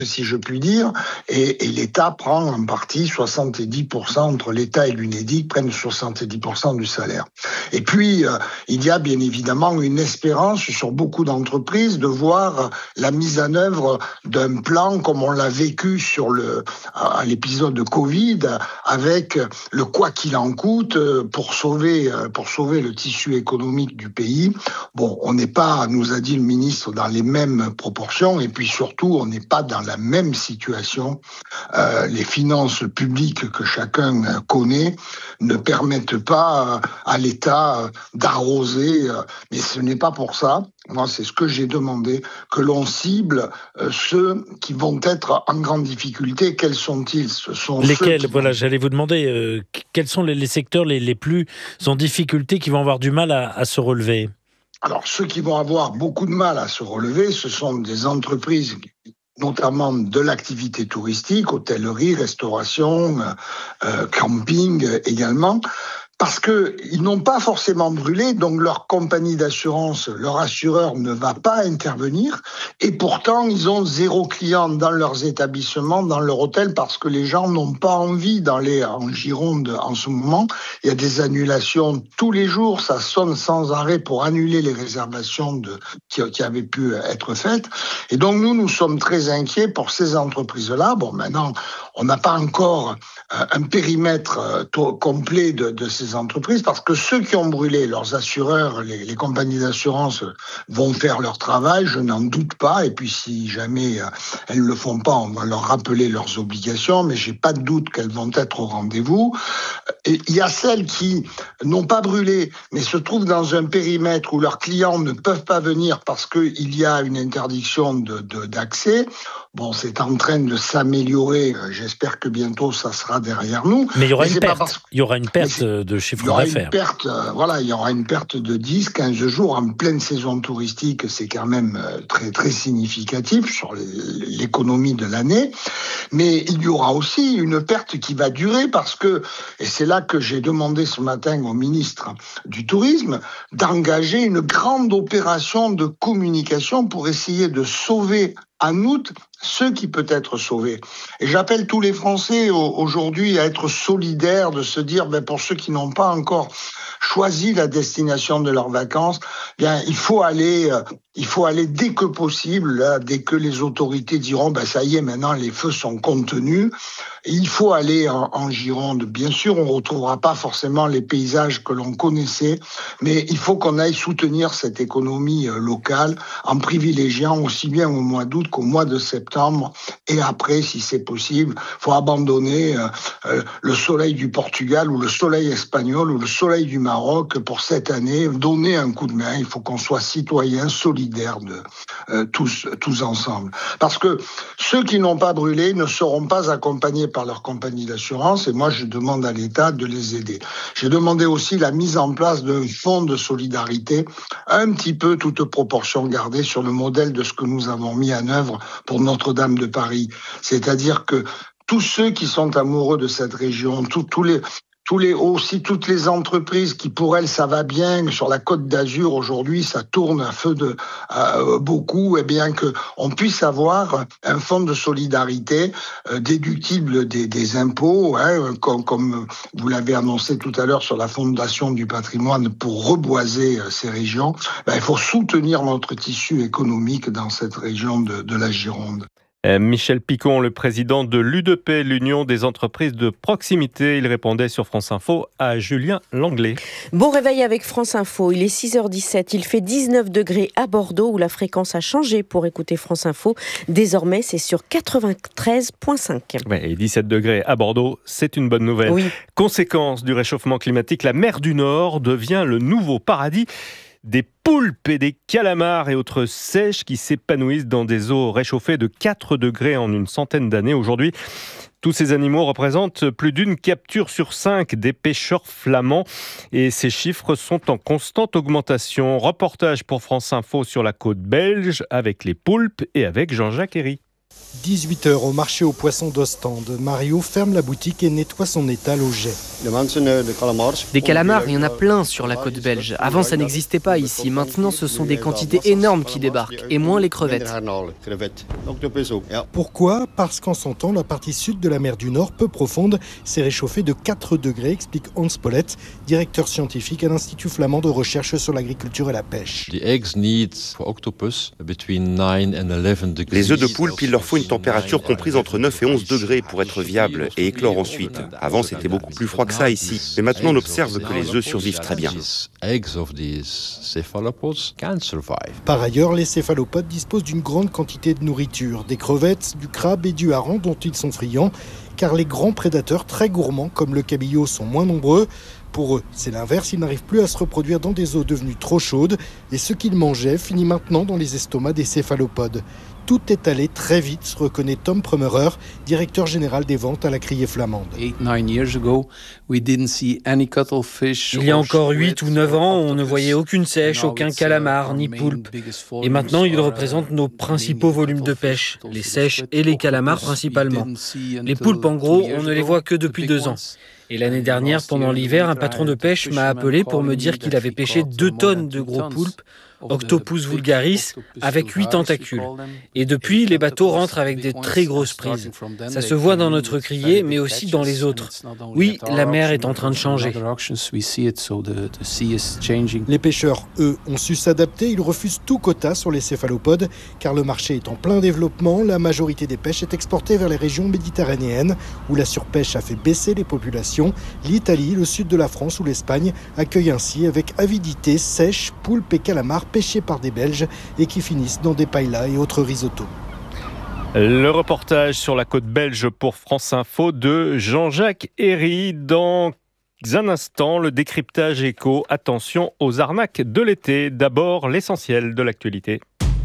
si je puis dire, et l'État prend en partie 70%, entre l'État et l'Unédic, prennent 70% du salaire. Et puis, il y a bien évidemment une espérance sur beaucoup d'entreprises de voir la mise en œuvre d'un plan comme on l'a vécu à l'épisode de Covid, avec le quoi qu'il en coûte pour sauver le tissu économique du pays. Bon, on n'est pas, nous a dit le ministre, dans les mêmes proportions, et puis surtout, on n'est pas dans la même situation. Les finances publiques que chacun connaît ne permettent pas à l'État d'arroser, mais ce n'est pas pour ça. Moi, c'est ce que j'ai demandé, que l'on cible ceux qui vont être en grande difficulté. Quels sont-ils ? Ce sont lesquels ? Voilà, j'allais vous demander, quels sont les secteurs les plus en difficulté qui vont avoir du mal à se relever ? Alors, ceux qui vont avoir beaucoup de mal à se relever, ce sont des entreprises, notamment de l'activité touristique, hôtellerie, restauration, camping également, parce qu'ils n'ont pas forcément brûlé, donc leur compagnie d'assurance, leur assureur ne va pas intervenir, et pourtant ils ont 0 client dans leurs établissements, dans leur hôtel, parce que les gens n'ont pas envie d'aller en Gironde en ce moment. Il y a des annulations tous les jours, ça sonne sans arrêt pour annuler les réservations qui avaient pu être faites. Et donc nous sommes très inquiets pour ces entreprises-là. Bon, maintenant, on n'a pas encore un périmètre complet de ces entreprises, parce que ceux qui ont brûlé, leurs assureurs, les compagnies d'assurance vont faire leur travail, je n'en doute pas, et puis si jamais elles ne le font pas, on va leur rappeler leurs obligations, mais j'ai pas de doute qu'elles vont être au rendez-vous. Et il y a celles qui n'ont pas brûlé, mais se trouvent dans un périmètre où leurs clients ne peuvent pas venir parce qu'il y a une interdiction d'accès. Bon, c'est en train de s'améliorer. J'espère que bientôt, ça sera derrière nous. Mais il y aura une perte. Il y aura une perte de chiffre d'affaires. Il y aura une perte de 10, 15 jours en pleine saison touristique. C'est quand même très, très significatif sur l'économie de l'année. Mais il y aura aussi une perte qui va durer parce que, et c'est là que j'ai demandé ce matin au ministre du Tourisme, d'engager une grande opération de communication pour essayer de sauver en août ce qui peut être sauvé. Et j'appelle tous les Français aujourd'hui à être solidaires, de se dire, pour ceux qui n'ont pas encore choisi la destination de leurs vacances, il faut aller dès que possible, là, dès que les autorités diront, ça y est, maintenant les feux sont contenus. Et il faut aller en Gironde. Bien sûr, on ne retrouvera pas forcément les paysages que l'on connaissait, mais il faut qu'on aille soutenir cette économie locale en privilégiant aussi bien au mois d'août qu'au mois de septembre. Et après, si c'est possible, il faut abandonner le soleil du Portugal ou le soleil espagnol ou le soleil du Maroc pour cette année, donner un coup de main. Il faut qu'on soit citoyens solidaires tous ensemble. Parce que ceux qui n'ont pas brûlé ne seront pas accompagnés par leur compagnie d'assurance, et moi je demande à l'État de les aider. J'ai demandé aussi la mise en place d'un fonds de solidarité, un petit peu toute proportion gardée sur le modèle de ce que nous avons mis en œuvre pour Notre-Dame de Paris. C'est-à-dire que tous ceux qui sont amoureux de cette région, toutes les entreprises qui, pour elles, ça va bien, sur la Côte d'Azur, aujourd'hui, ça tourne à feu de beaucoup, et bien qu'on puisse avoir un fonds de solidarité déductible des impôts, comme vous l'avez annoncé tout à l'heure sur la Fondation du patrimoine pour reboiser ces régions. Il faut soutenir notre tissu économique dans cette région de la Gironde. Michel Picon, le président de l'UDP, l'Union des entreprises de proximité. Il répondait sur France Info à Julien Langlais. Bon réveil avec France Info, il est 6h17, il fait 19 degrés à Bordeaux où la fréquence a changé pour écouter France Info. Désormais, c'est sur 93.5. Ouais, et 17 degrés à Bordeaux, c'est une bonne nouvelle. Oui. Conséquence du réchauffement climatique, la mer du Nord devient le nouveau paradis des poulpes et des calamars et autres seiches qui s'épanouissent dans des eaux réchauffées de 4 degrés en une centaine d'années. Aujourd'hui, tous ces animaux représentent plus d'une capture sur 5 des pêcheurs flamands et ces chiffres sont en constante augmentation. Reportage pour France Info sur la côte belge avec les poulpes et avec Jean-Jacques Herry. 18h au marché aux poissons d'Ostende. Mario ferme la boutique et nettoie son étal au jet. Des calamars, il y en a plein sur la côte belge. Avant, ça n'existait pas ici. Maintenant, ce sont des quantités énormes qui débarquent, et moins les crevettes. Pourquoi ? Parce qu'en son temps, la partie sud de la mer du Nord, peu profonde, s'est réchauffée de 4 degrés, explique Hans Pollett, directeur scientifique à l'Institut flamand de recherche sur l'agriculture et la pêche. Les œufs de poule, il leur faut une température comprise entre 9 et 11 degrés pour être viables et éclore ensuite. Avant, c'était beaucoup plus froid que ça ici. Mais maintenant, on observe que les œufs survivent très bien. Par ailleurs, les céphalopodes disposent d'une grande quantité de nourriture, des crevettes, du crabe et du hareng dont ils sont friands, car les grands prédateurs très gourmands comme le cabillaud sont moins nombreux. Pour eux, c'est l'inverse, ils n'arrivent plus à se reproduire dans des eaux devenues trop chaudes et ce qu'ils mangeaient finit maintenant dans les estomacs des céphalopodes. Tout est allé très vite, reconnaît Tom Prummerer, directeur général des ventes à la criée flamande. Il y a encore 8 ou 9 ans, on ne voyait aucune sèche, aucun calamar, ni poulpe. Et maintenant, ils représentent nos principaux volumes de pêche, les sèches et les calamars principalement. Les poulpes, en gros, on ne les voit que depuis 2 ans. Et l'année dernière, pendant l'hiver, un patron de pêche m'a appelé pour me dire qu'il avait pêché 2 tonnes de gros poulpes, Octopus vulgaris, avec 8 tentacules. Et depuis, les bateaux rentrent avec des très grosses prises. Ça se voit dans notre criée, mais aussi dans les autres. Oui, la mer est en train de changer. Les pêcheurs, eux, ont su s'adapter. Ils refusent tout quota sur les céphalopodes, car le marché est en plein développement. La majorité des pêches est exportée vers les régions méditerranéennes, où la surpêche a fait baisser les populations. L'Italie, le sud de la France ou l'Espagne accueillent ainsi avec avidité sèches, poulpes et calamars pêchés par des Belges et qui finissent dans des paellas et autres risottos. Le reportage sur la côte belge pour France Info de Jean-Jacques Herry. Dans un instant, le décryptage éco. Attention aux arnaques de l'été. D'abord, l'essentiel de l'actualité.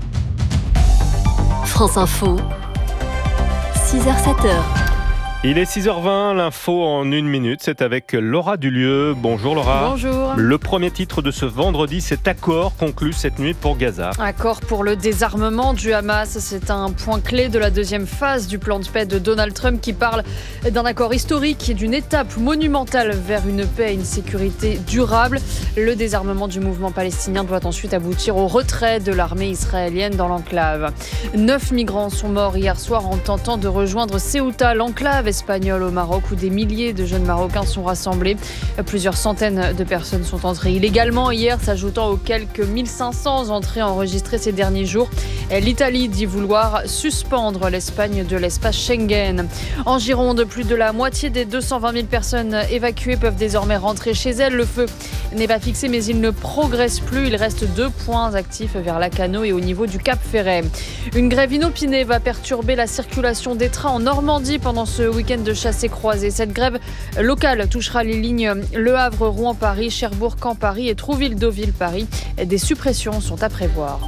France Info, 6h-7h. Il est 6h20, l'info en 1 minute, c'est avec Laura Dulieu. Bonjour Laura. Bonjour. Le premier titre de ce vendredi, cet accord conclu cette nuit pour Gaza. Accord pour le désarmement du Hamas, c'est un point clé de la deuxième phase du plan de paix de Donald Trump qui parle d'un accord historique et d'une étape monumentale vers une paix et une sécurité durable. Le désarmement du mouvement palestinien doit ensuite aboutir au retrait de l'armée israélienne dans l'enclave. 9 migrants sont morts hier soir en tentant de rejoindre Ceuta, l'enclave espagnole au Maroc, où des milliers de jeunes Marocains sont rassemblés. Plusieurs centaines de personnes sont entrées illégalement hier, s'ajoutant aux quelques 1500 entrées enregistrées ces derniers jours. L'Italie dit vouloir suspendre l'Espagne de l'espace Schengen. En Gironde, plus de la moitié des 220 000 personnes évacuées peuvent désormais rentrer chez elles. Le feu n'est pas fixé, mais il ne progresse plus. Il reste 2 points actifs vers Lacanau et au niveau du Cap Ferret. Une grève inopinée va perturber la circulation des trains en Normandie pendant ce week-end de chassé-croisé. Cette grève locale touchera les lignes Le Havre, Rouen, Paris, Cherbourg, Caen, Paris et Trouville, Deauville, Paris. Des suppressions sont à prévoir.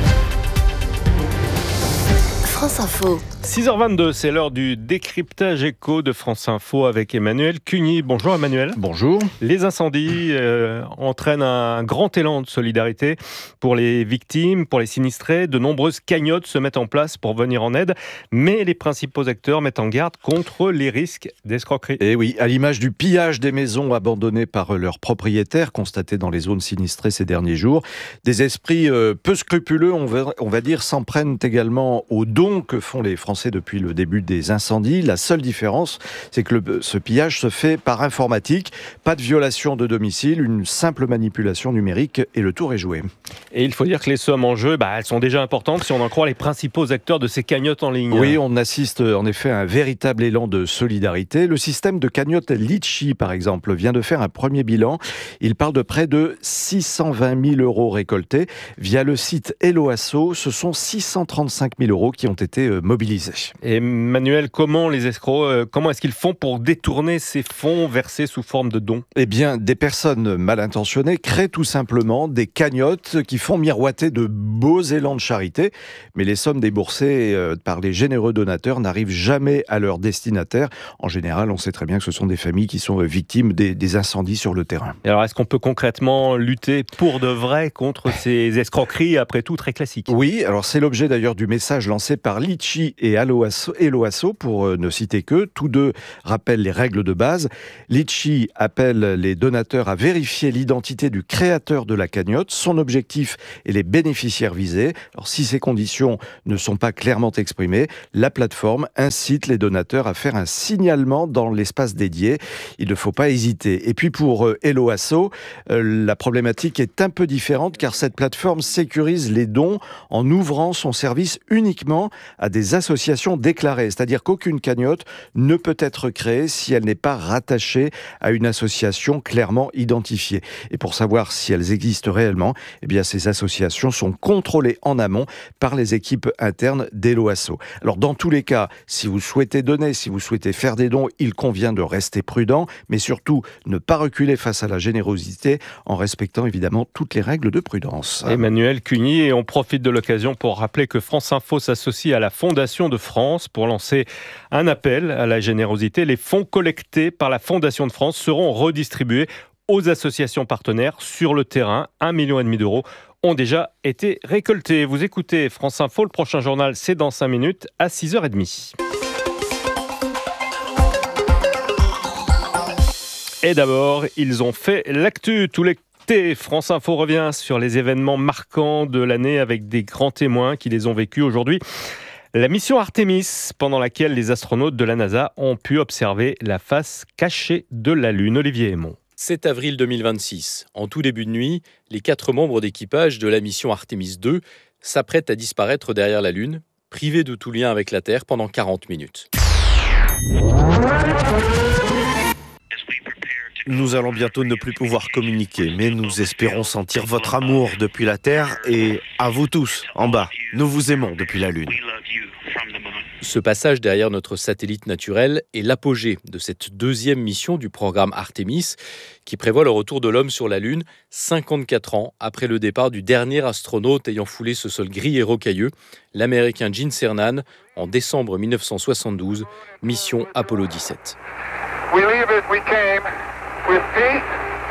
France Info. 6h22, c'est l'heure du décryptage éco de France Info avec Emmanuel Cuny. Bonjour Emmanuel. Bonjour. Les incendies entraînent un grand élan de solidarité pour les victimes, pour les sinistrés. De nombreuses cagnottes se mettent en place pour venir en aide, mais les principaux acteurs mettent en garde contre les risques d'escroquerie. Et oui, à l'image du pillage des maisons abandonnées par leurs propriétaires, constaté dans les zones sinistrées ces derniers jours, des esprits peu scrupuleux, on va dire, s'en prennent également aux dons que font les Français depuis le début des incendies. La seule différence, c'est que ce pillage se fait par informatique. Pas de violation de domicile, une simple manipulation numérique et le tour est joué. Et il faut dire que les sommes en jeu, elles sont déjà importantes si on en croit les principaux acteurs de ces cagnottes en ligne. Oui, on assiste en effet à un véritable élan de solidarité. Le système de cagnotte Litchi, par exemple, vient de faire un premier bilan. Il parle de près de 620 000 euros récoltés. Via le site Helloasso, ce sont 635 000 euros qui ont été mobilisés. Et Manuel, comment les escrocs, comment est-ce qu'ils font pour détourner ces fonds versés sous forme de dons ? Eh bien, des personnes mal intentionnées créent tout simplement des cagnottes qui font miroiter de beaux élans de charité. Mais les sommes déboursées par les généreux donateurs n'arrivent jamais à leur destinataire. En général, on sait très bien que ce sont des familles qui sont victimes des incendies sur le terrain. Et alors, est-ce qu'on peut concrètement lutter pour de vrai contre ces escroqueries, après tout, très classiques ? Oui, alors c'est l'objet d'ailleurs du message lancé par par Litchi et Eloasso, pour ne citer qu'eux. Tous deux rappellent les règles de base. Litchi appelle les donateurs à vérifier l'identité du créateur de la cagnotte, son objectif et les bénéficiaires visés. Alors, si ces conditions ne sont pas clairement exprimées, la plateforme incite les donateurs à faire un signalement dans l'espace dédié. Il ne faut pas hésiter. Et puis pour Eloasso, la problématique est un peu différente car cette plateforme sécurise les dons en ouvrant son service uniquement à des associations déclarées. C'est-à-dire qu'aucune cagnotte ne peut être créée si elle n'est pas rattachée à une association clairement identifiée. Et pour savoir si elles existent réellement, eh bien ces associations sont contrôlées en amont par les équipes internes d'Eloasso. Alors dans tous les cas, si vous souhaitez donner, si vous souhaitez faire des dons, il convient de rester prudent, mais surtout ne pas reculer face à la générosité en respectant évidemment toutes les règles de prudence. Emmanuel Cuny, et on profite de l'occasion pour rappeler que France Info s'associe à la Fondation de France pour lancer un appel à la générosité. Les fonds collectés par la Fondation de France seront redistribués aux associations partenaires sur le terrain. 1,5 million d'euros ont déjà été récoltés. Vous écoutez France Info, le prochain journal c'est dans 5 minutes à 6h30. Et d'abord, ils ont fait l'actu. Tout l'été, France Info revient sur les événements marquants de l'année avec des grands témoins qui les ont vécus aujourd'hui. La mission Artemis, pendant laquelle les astronautes de la NASA ont pu observer la face cachée de la Lune. Olivier Hémon. 7 avril 2026. En tout début de nuit, les 4 membres d'équipage de la mission Artemis 2 s'apprêtent à disparaître derrière la Lune, privés de tout lien avec la Terre pendant 40 minutes. Nous allons bientôt ne plus pouvoir communiquer, mais nous espérons sentir votre amour depuis la Terre et à vous tous, en bas. Nous vous aimons depuis la Lune. Ce passage derrière notre satellite naturel est l'apogée de cette deuxième mission du programme Artemis, qui prévoit le retour de l'homme sur la Lune 54 ans après le départ du dernier astronaute ayant foulé ce sol gris et rocailleux, l'Américain Gene Cernan, en décembre 1972, mission Apollo 17. We leave as we came, with peace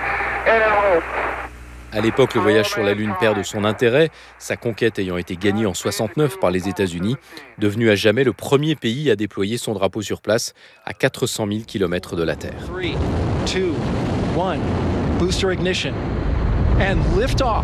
and hope. À l'époque, le voyage sur la Lune perd de son intérêt, sa conquête ayant été gagnée en 1969 par les États-Unis, devenu à jamais le premier pays à déployer son drapeau sur place à 400 000 km de la Terre. 3, 2, 1, booster ignition, and lift off.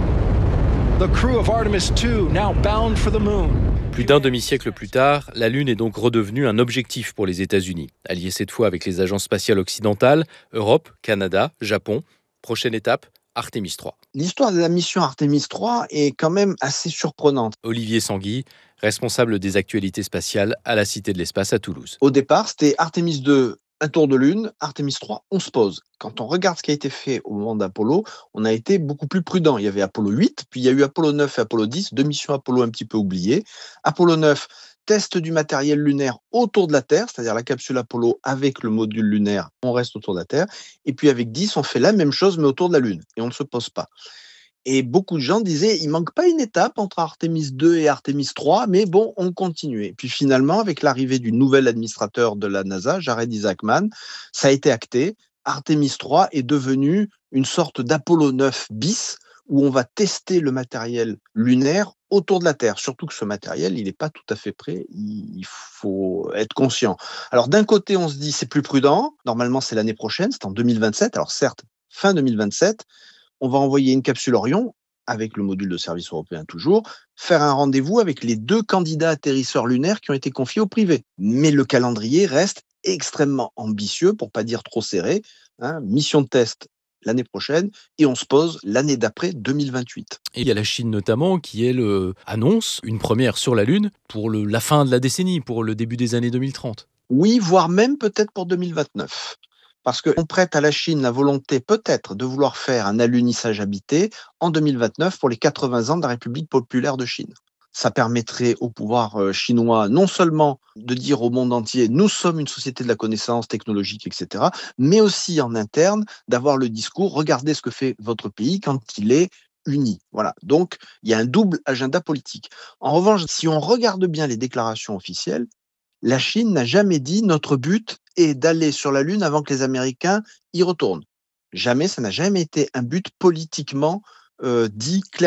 The crew of Artemis II now bound for the moon. Plus d'un demi-siècle plus tard, la Lune est donc redevenue un objectif pour les États-Unis, alliés cette fois avec les agences spatiales occidentales, Europe, Canada, Japon. Prochaine étape, Artemis 3. L'histoire de la mission Artemis 3 est quand même assez surprenante. Olivier Sanguy, responsable des actualités spatiales à la Cité de l'Espace à Toulouse. Au départ, c'était Artemis 2, un tour de Lune, Artemis 3, on se pose. Quand on regarde ce qui a été fait au moment d'Apollo, on a été beaucoup plus prudent. Il y avait Apollo 8, puis il y a eu Apollo 9 et Apollo 10, 2 missions Apollo un petit peu oubliées. Apollo 9, test du matériel lunaire autour de la Terre, c'est-à-dire la capsule Apollo avec le module lunaire, on reste autour de la Terre. Et puis avec 10, on fait la même chose mais autour de la Lune et on ne se pose pas. Et beaucoup de gens disaient, il manque pas une étape entre Artemis 2 et Artemis 3, mais bon, on continue. Et puis finalement, avec l'arrivée du nouvel administrateur de la NASA, Jared Isaacman, ça a été acté. Artemis 3 est devenu une sorte d'Apollo 9 bis, où on va tester le matériel lunaire autour de la Terre. Surtout que ce matériel, il n'est pas tout à fait prêt, il faut être conscient. Alors d'un côté, on se dit, c'est plus prudent, normalement c'est l'année prochaine, c'est en 2027, alors certes, fin 2027, on va envoyer une capsule Orion, avec le module de service européen toujours, faire un rendez-vous avec les 2 candidats atterrisseurs lunaires qui ont été confiés au privé. Mais le calendrier reste extrêmement ambitieux, pour pas dire trop serré. Mission de test l'année prochaine, et on se pose l'année d'après, 2028. Et il y a la Chine notamment qui, elle, annonce une première sur la Lune pour la fin de la décennie, pour le début des années 2030. Oui, voire même peut-être pour 2029. Parce qu'on prête à la Chine la volonté peut-être de vouloir faire un alunissage habité en 2029 pour les 80 ans de la République populaire de Chine. Ça permettrait au pouvoir chinois non seulement de dire au monde entier « nous sommes une société de la connaissance technologique, etc. », mais aussi en interne d'avoir le discours « regardez ce que fait votre pays quand il est uni ». Voilà. Donc, il y a un double agenda politique. En revanche, si on regarde bien les déclarations officielles, la Chine n'a jamais dit « notre but est d'aller sur la Lune avant que les Américains y retournent ». Jamais, ça n'a jamais été un but politiquement dit clairement.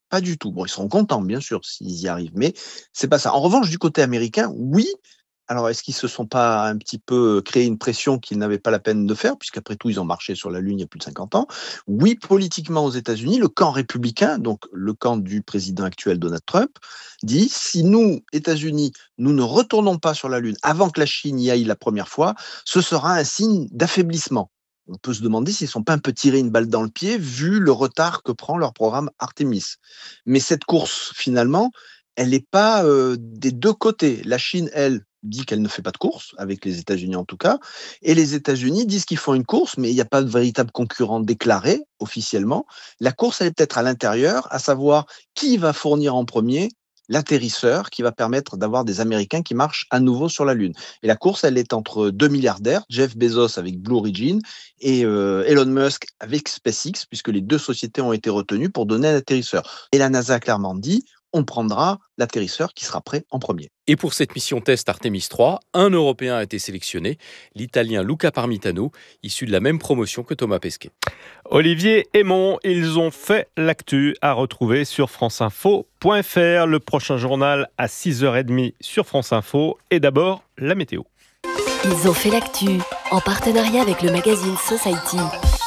Pas du tout. Bon, ils seront contents, bien sûr, s'ils y arrivent, mais c'est pas ça. En revanche, du côté américain, oui. Alors, est-ce qu'ils se sont pas un petit peu créé une pression qu'ils n'avaient pas la peine de faire, puisqu'après tout, ils ont marché sur la Lune il y a plus de 50 ans? Oui, politiquement aux États-Unis, le camp républicain, donc le camp du président actuel Donald Trump, dit si nous, États-Unis, nous ne retournons pas sur la Lune avant que la Chine y aille la première fois, ce sera un signe d'affaiblissement. On peut se demander s'ils ne sont pas un peu tirés une balle dans le pied, vu le retard que prend leur programme Artemis. Mais cette course, finalement, elle n'est pas des deux côtés. La Chine, elle, dit qu'elle ne fait pas de course, avec les États-Unis en tout cas, et les États-Unis disent qu'ils font une course, mais il n'y a pas de véritable concurrent déclaré officiellement. La course, elle est peut-être à l'intérieur, à savoir qui va fournir en premier l'atterrisseur qui va permettre d'avoir des Américains qui marchent à nouveau sur la Lune. Et la course, elle est entre deux milliardaires, Jeff Bezos avec Blue Origin et Elon Musk avec SpaceX, puisque les deux sociétés ont été retenues pour donner un atterrisseur. Et la NASA a clairement dit, on prendra l'atterrisseur qui sera prêt en premier. Et pour cette mission test Artemis 3, un Européen a été sélectionné, l'Italien Luca Parmitano, issu de la même promotion que Thomas Pesquet. Olivier Aymon, ils ont fait l'actu à retrouver sur franceinfo.fr. Le prochain journal à 6h30 sur France Info. Et d'abord, la météo. Ils ont fait l'actu en partenariat avec le magazine Society.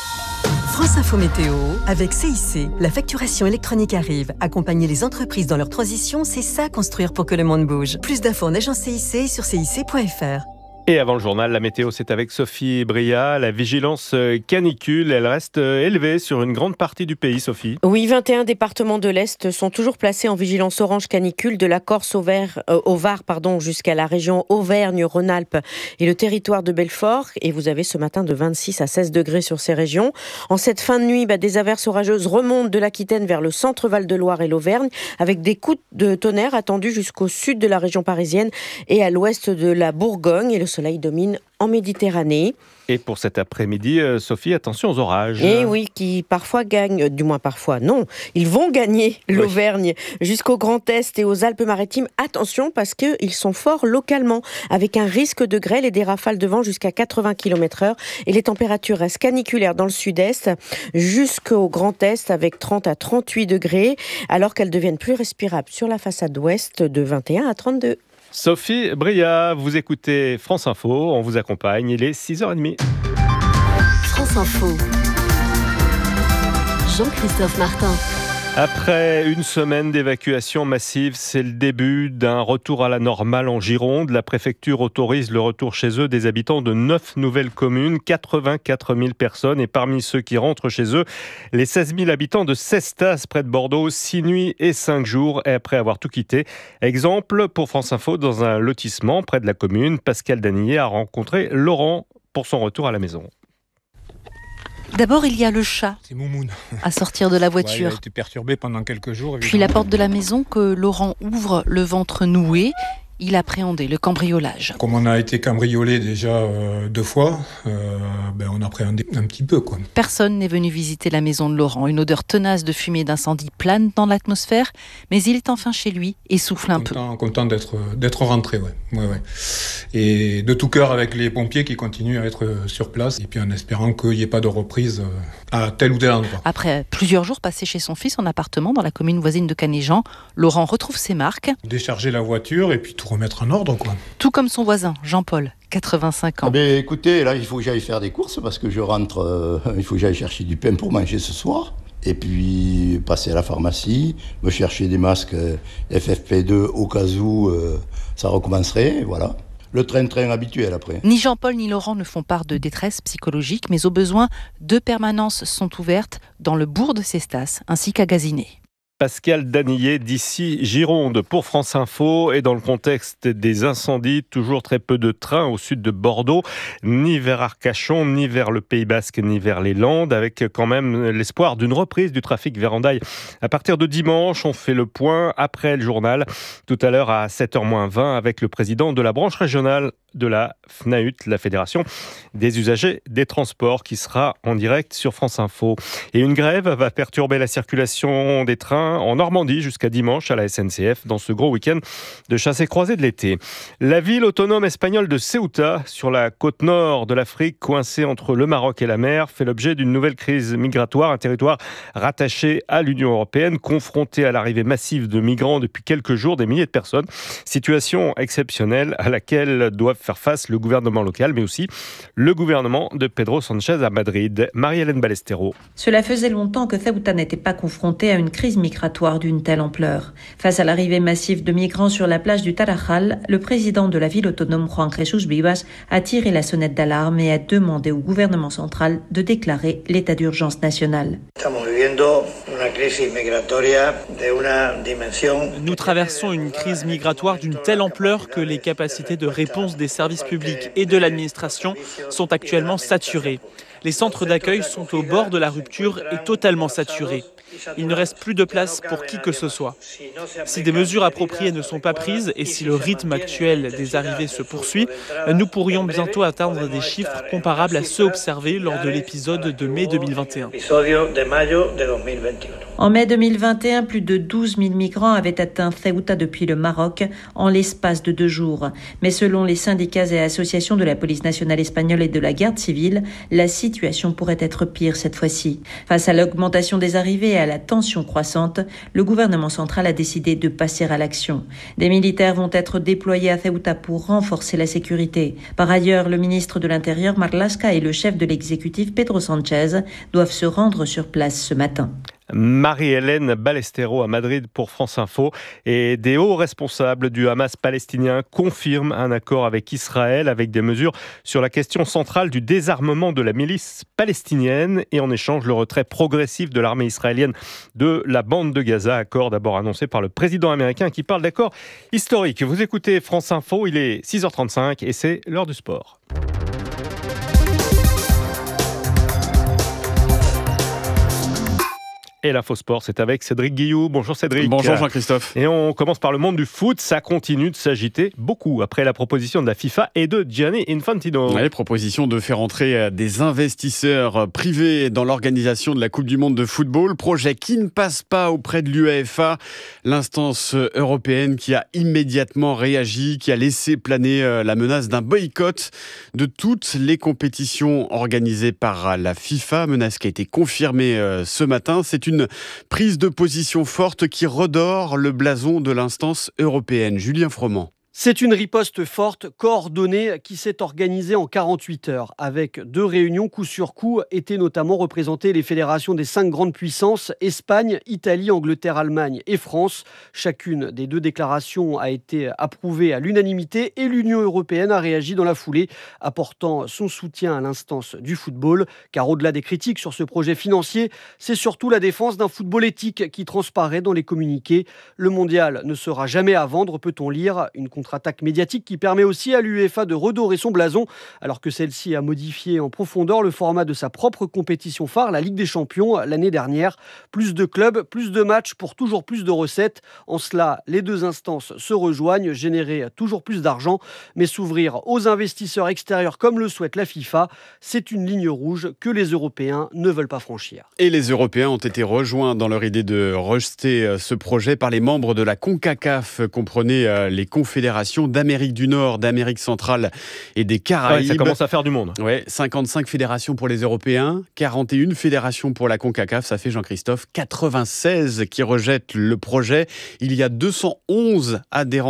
France Info Météo, avec CIC, la facturation électronique arrive. Accompagner les entreprises dans leur transition, c'est ça construire pour que le monde bouge. Plus d'infos en agence CIC et sur cic.fr. Et avant le journal, la météo, c'est avec Sophie Bria. La vigilance canicule, elle reste élevée sur une grande partie du pays, Sophie. Oui, 21 départements de l'Est sont toujours placés en vigilance orange canicule, de la Corse au Var, jusqu'à la région Auvergne-Rhône-Alpes et le territoire de Belfort. Et vous avez ce matin de 26 à 16 degrés sur ces régions. En cette fin de nuit, des averses orageuses remontent de l'Aquitaine vers le centre Val-de-Loire et l'Auvergne, avec des coups de tonnerre attendus jusqu'au sud de la région parisienne et à l'ouest de la Bourgogne. Et le soleil domine en Méditerranée. Et pour cet après-midi, Sophie, attention aux orages. Et oui, qui parfois gagnent, du moins parfois, non, ils vont gagner l'Auvergne jusqu'au Grand Est et aux Alpes-Maritimes. Attention, parce qu'ils sont forts localement, avec un risque de grêle et des rafales de vent jusqu'à 80 km/h. Et les températures restent caniculaires dans le sud-est jusqu'au Grand Est, avec 30 à 38 degrés, alors qu'elles deviennent plus respirables sur la façade ouest de 21 à 32. Sophie Bria, vous écoutez France Info, on vous accompagne, il est 6h30. France Info. Jean-Christophe Martin. Après une semaine d'évacuation massive, c'est le début d'un retour à la normale en Gironde. La préfecture autorise le retour chez eux des habitants de 9 nouvelles communes, 84 000 personnes. Et parmi ceux qui rentrent chez eux, les 16 000 habitants de Cestas, près de Bordeaux, 6 nuits et 5 jours après avoir tout quitté. Exemple pour France Info, dans un lotissement près de la commune, Pascal Danillet a rencontré Laurent pour son retour à la maison. D'abord, il y a le chat c'est Moumoun. à sortir de la voiture. Il a été perturbé pendant quelques jours. Puis la porte de la maison que Laurent ouvre, le ventre noué. Il appréhendait le cambriolage. Comme on a été cambriolé déjà 2 fois, on appréhendait un petit peu, quoi. Personne n'est venu visiter la maison de Laurent. Une odeur tenace de fumée d'incendie plane dans l'atmosphère, mais il est enfin chez lui et souffle un peu. Content d'être rentré, ouais. Et de tout cœur avec les pompiers qui continuent à être sur place, et puis en espérant qu'il n'y ait pas de reprise à tel ou tel endroit. Après plusieurs jours passés chez son fils en appartement dans la commune voisine de Canéjan, Laurent retrouve ses marques. Décharger la voiture et puis tout remettre en ordre, quoi. Tout comme son voisin, Jean-Paul, 85 ans. Écoutez, là, il faut que j'aille faire des courses parce que je rentre, il faut que j'aille chercher du pain pour manger ce soir. Et puis passer à la pharmacie, me chercher des masques FFP2 au cas où ça recommencerait, voilà. Le train-train habituel après. Ni Jean-Paul ni Laurent ne font part de détresse psychologique, mais au besoin, 2 permanences sont ouvertes dans le bourg de Cestas ainsi qu'à Gazinay. Pascal Danillet d'ici Gironde pour France Info. Et dans le contexte des incendies, toujours très peu de trains au sud de Bordeaux, ni vers Arcachon, ni vers le Pays Basque, ni vers les Landes, avec quand même l'espoir d'une reprise du trafic vers Hendaye. À partir de dimanche, on fait le point après le journal, tout à l'heure à 7h-20 avec le président de la branche régionale de la FNAUT, la Fédération des usagers des transports, qui sera en direct sur France Info. Et une grève va perturber la circulation des trains trains en Normandie jusqu'à dimanche à la SNCF dans ce gros week-end de chassés-croisés de l'été. La ville autonome espagnole de Ceuta, sur la côte nord de l'Afrique, coincée entre le Maroc et la mer, fait l'objet d'une nouvelle crise migratoire. Un territoire rattaché à l'Union européenne, confronté à l'arrivée massive de migrants depuis quelques jours, des milliers de personnes. Situation exceptionnelle à laquelle doivent faire face le gouvernement local, mais aussi le gouvernement de Pedro Sánchez à Madrid. Marie-Hélène Ballesteros. Cela faisait longtemps que Ceuta n'était pas confrontée à une crise migratoire d'une telle ampleur. Face à l'arrivée massive de migrants sur la plage du Tarajal, le président de la ville autonome Juan Jesús Vivas a tiré la sonnette d'alarme et a demandé au gouvernement central de déclarer l'état d'urgence national. Nous traversons une crise migratoire d'une telle ampleur que les capacités de réponse des services publics et de l'administration sont actuellement saturées. Les centres d'accueil sont au bord de la rupture et totalement saturés. Il ne reste plus de place pour qui que ce soit. Si des mesures appropriées ne sont pas prises et si le rythme actuel des arrivées se poursuit, nous pourrions bientôt atteindre des chiffres comparables à ceux observés lors de l'épisode de mai 2021. En mai 2021, plus de 12 000 migrants avaient atteint Ceuta depuis le Maroc en l'espace de 2 jours. Mais selon les syndicats et associations de la police nationale espagnole et de la garde civile, la situation pourrait être pire cette fois-ci. Face à l'augmentation des arrivées et à la tension croissante, le gouvernement central a décidé de passer à l'action. Des militaires vont être déployés à Ceuta pour renforcer la sécurité. Par ailleurs, le ministre de l'Intérieur, Marlaska, et le chef de l'exécutif, Pedro Sánchez, doivent se rendre sur place ce matin. Marie-Hélène Ballesteros à Madrid pour France Info. Et des hauts responsables du Hamas palestinien confirment un accord avec Israël avec des mesures sur la question centrale du désarmement de la milice palestinienne et en échange le retrait progressif de l'armée israélienne de la bande de Gaza. Accord d'abord annoncé par le président américain qui parle d'accord historique. Vous écoutez France Info, il est 6h35 et c'est l'heure du sport. Et l'info sport, c'est avec Cédric Guilloux. Bonjour Cédric. Bonjour Jean-Christophe. Et on commence par le monde du foot. Ça continue de s'agiter beaucoup après la proposition de la FIFA et de Gianni Infantino. Oui, proposition de faire entrer des investisseurs privés dans l'organisation de la Coupe du Monde de football. Projet qui ne passe pas auprès de l'UEFA, l'instance européenne qui a immédiatement réagi, qui a laissé planer la menace d'un boycott de toutes les compétitions organisées par la FIFA. Menace qui a été confirmée ce matin. C'est une prise de position forte qui redore le blason de l'instance européenne. Julien Froment. C'est une riposte forte, coordonnée, qui s'est organisée en 48 heures. Avec 2 réunions coup sur coup, étaient notamment représentées les fédérations des 5 grandes puissances, Espagne, Italie, Angleterre, Allemagne et France. Chacune des 2 déclarations a été approuvée à l'unanimité et l'Union européenne a réagi dans la foulée, apportant son soutien à l'instance du football. Car au-delà des critiques sur ce projet financier, c'est surtout la défense d'un football éthique qui transparaît dans les communiqués. Le mondial ne sera jamais à vendre, peut-on lire. Une contre-attaque médiatique qui permet aussi à l'UEFA de redorer son blason, alors que celle-ci a modifié en profondeur le format de sa propre compétition phare, la Ligue des Champions, l'année dernière. Plus de clubs, plus de matchs pour toujours plus de recettes. En cela, les 2 instances se rejoignent, générer toujours plus d'argent, mais s'ouvrir aux investisseurs extérieurs comme le souhaite la FIFA, c'est une ligne rouge que les Européens ne veulent pas franchir. Et les Européens ont été rejoints dans leur idée de rejeter ce projet par les membres de la CONCACAF, comprenez les confédérations d'Amérique du Nord, d'Amérique centrale et des Caraïbes. Ouais, ça commence à faire du monde. Ouais, 55 fédérations pour les Européens, 41 fédérations pour la CONCACAF. Ça fait, Jean-Christophe, 96 qui rejettent le projet. Il y a 211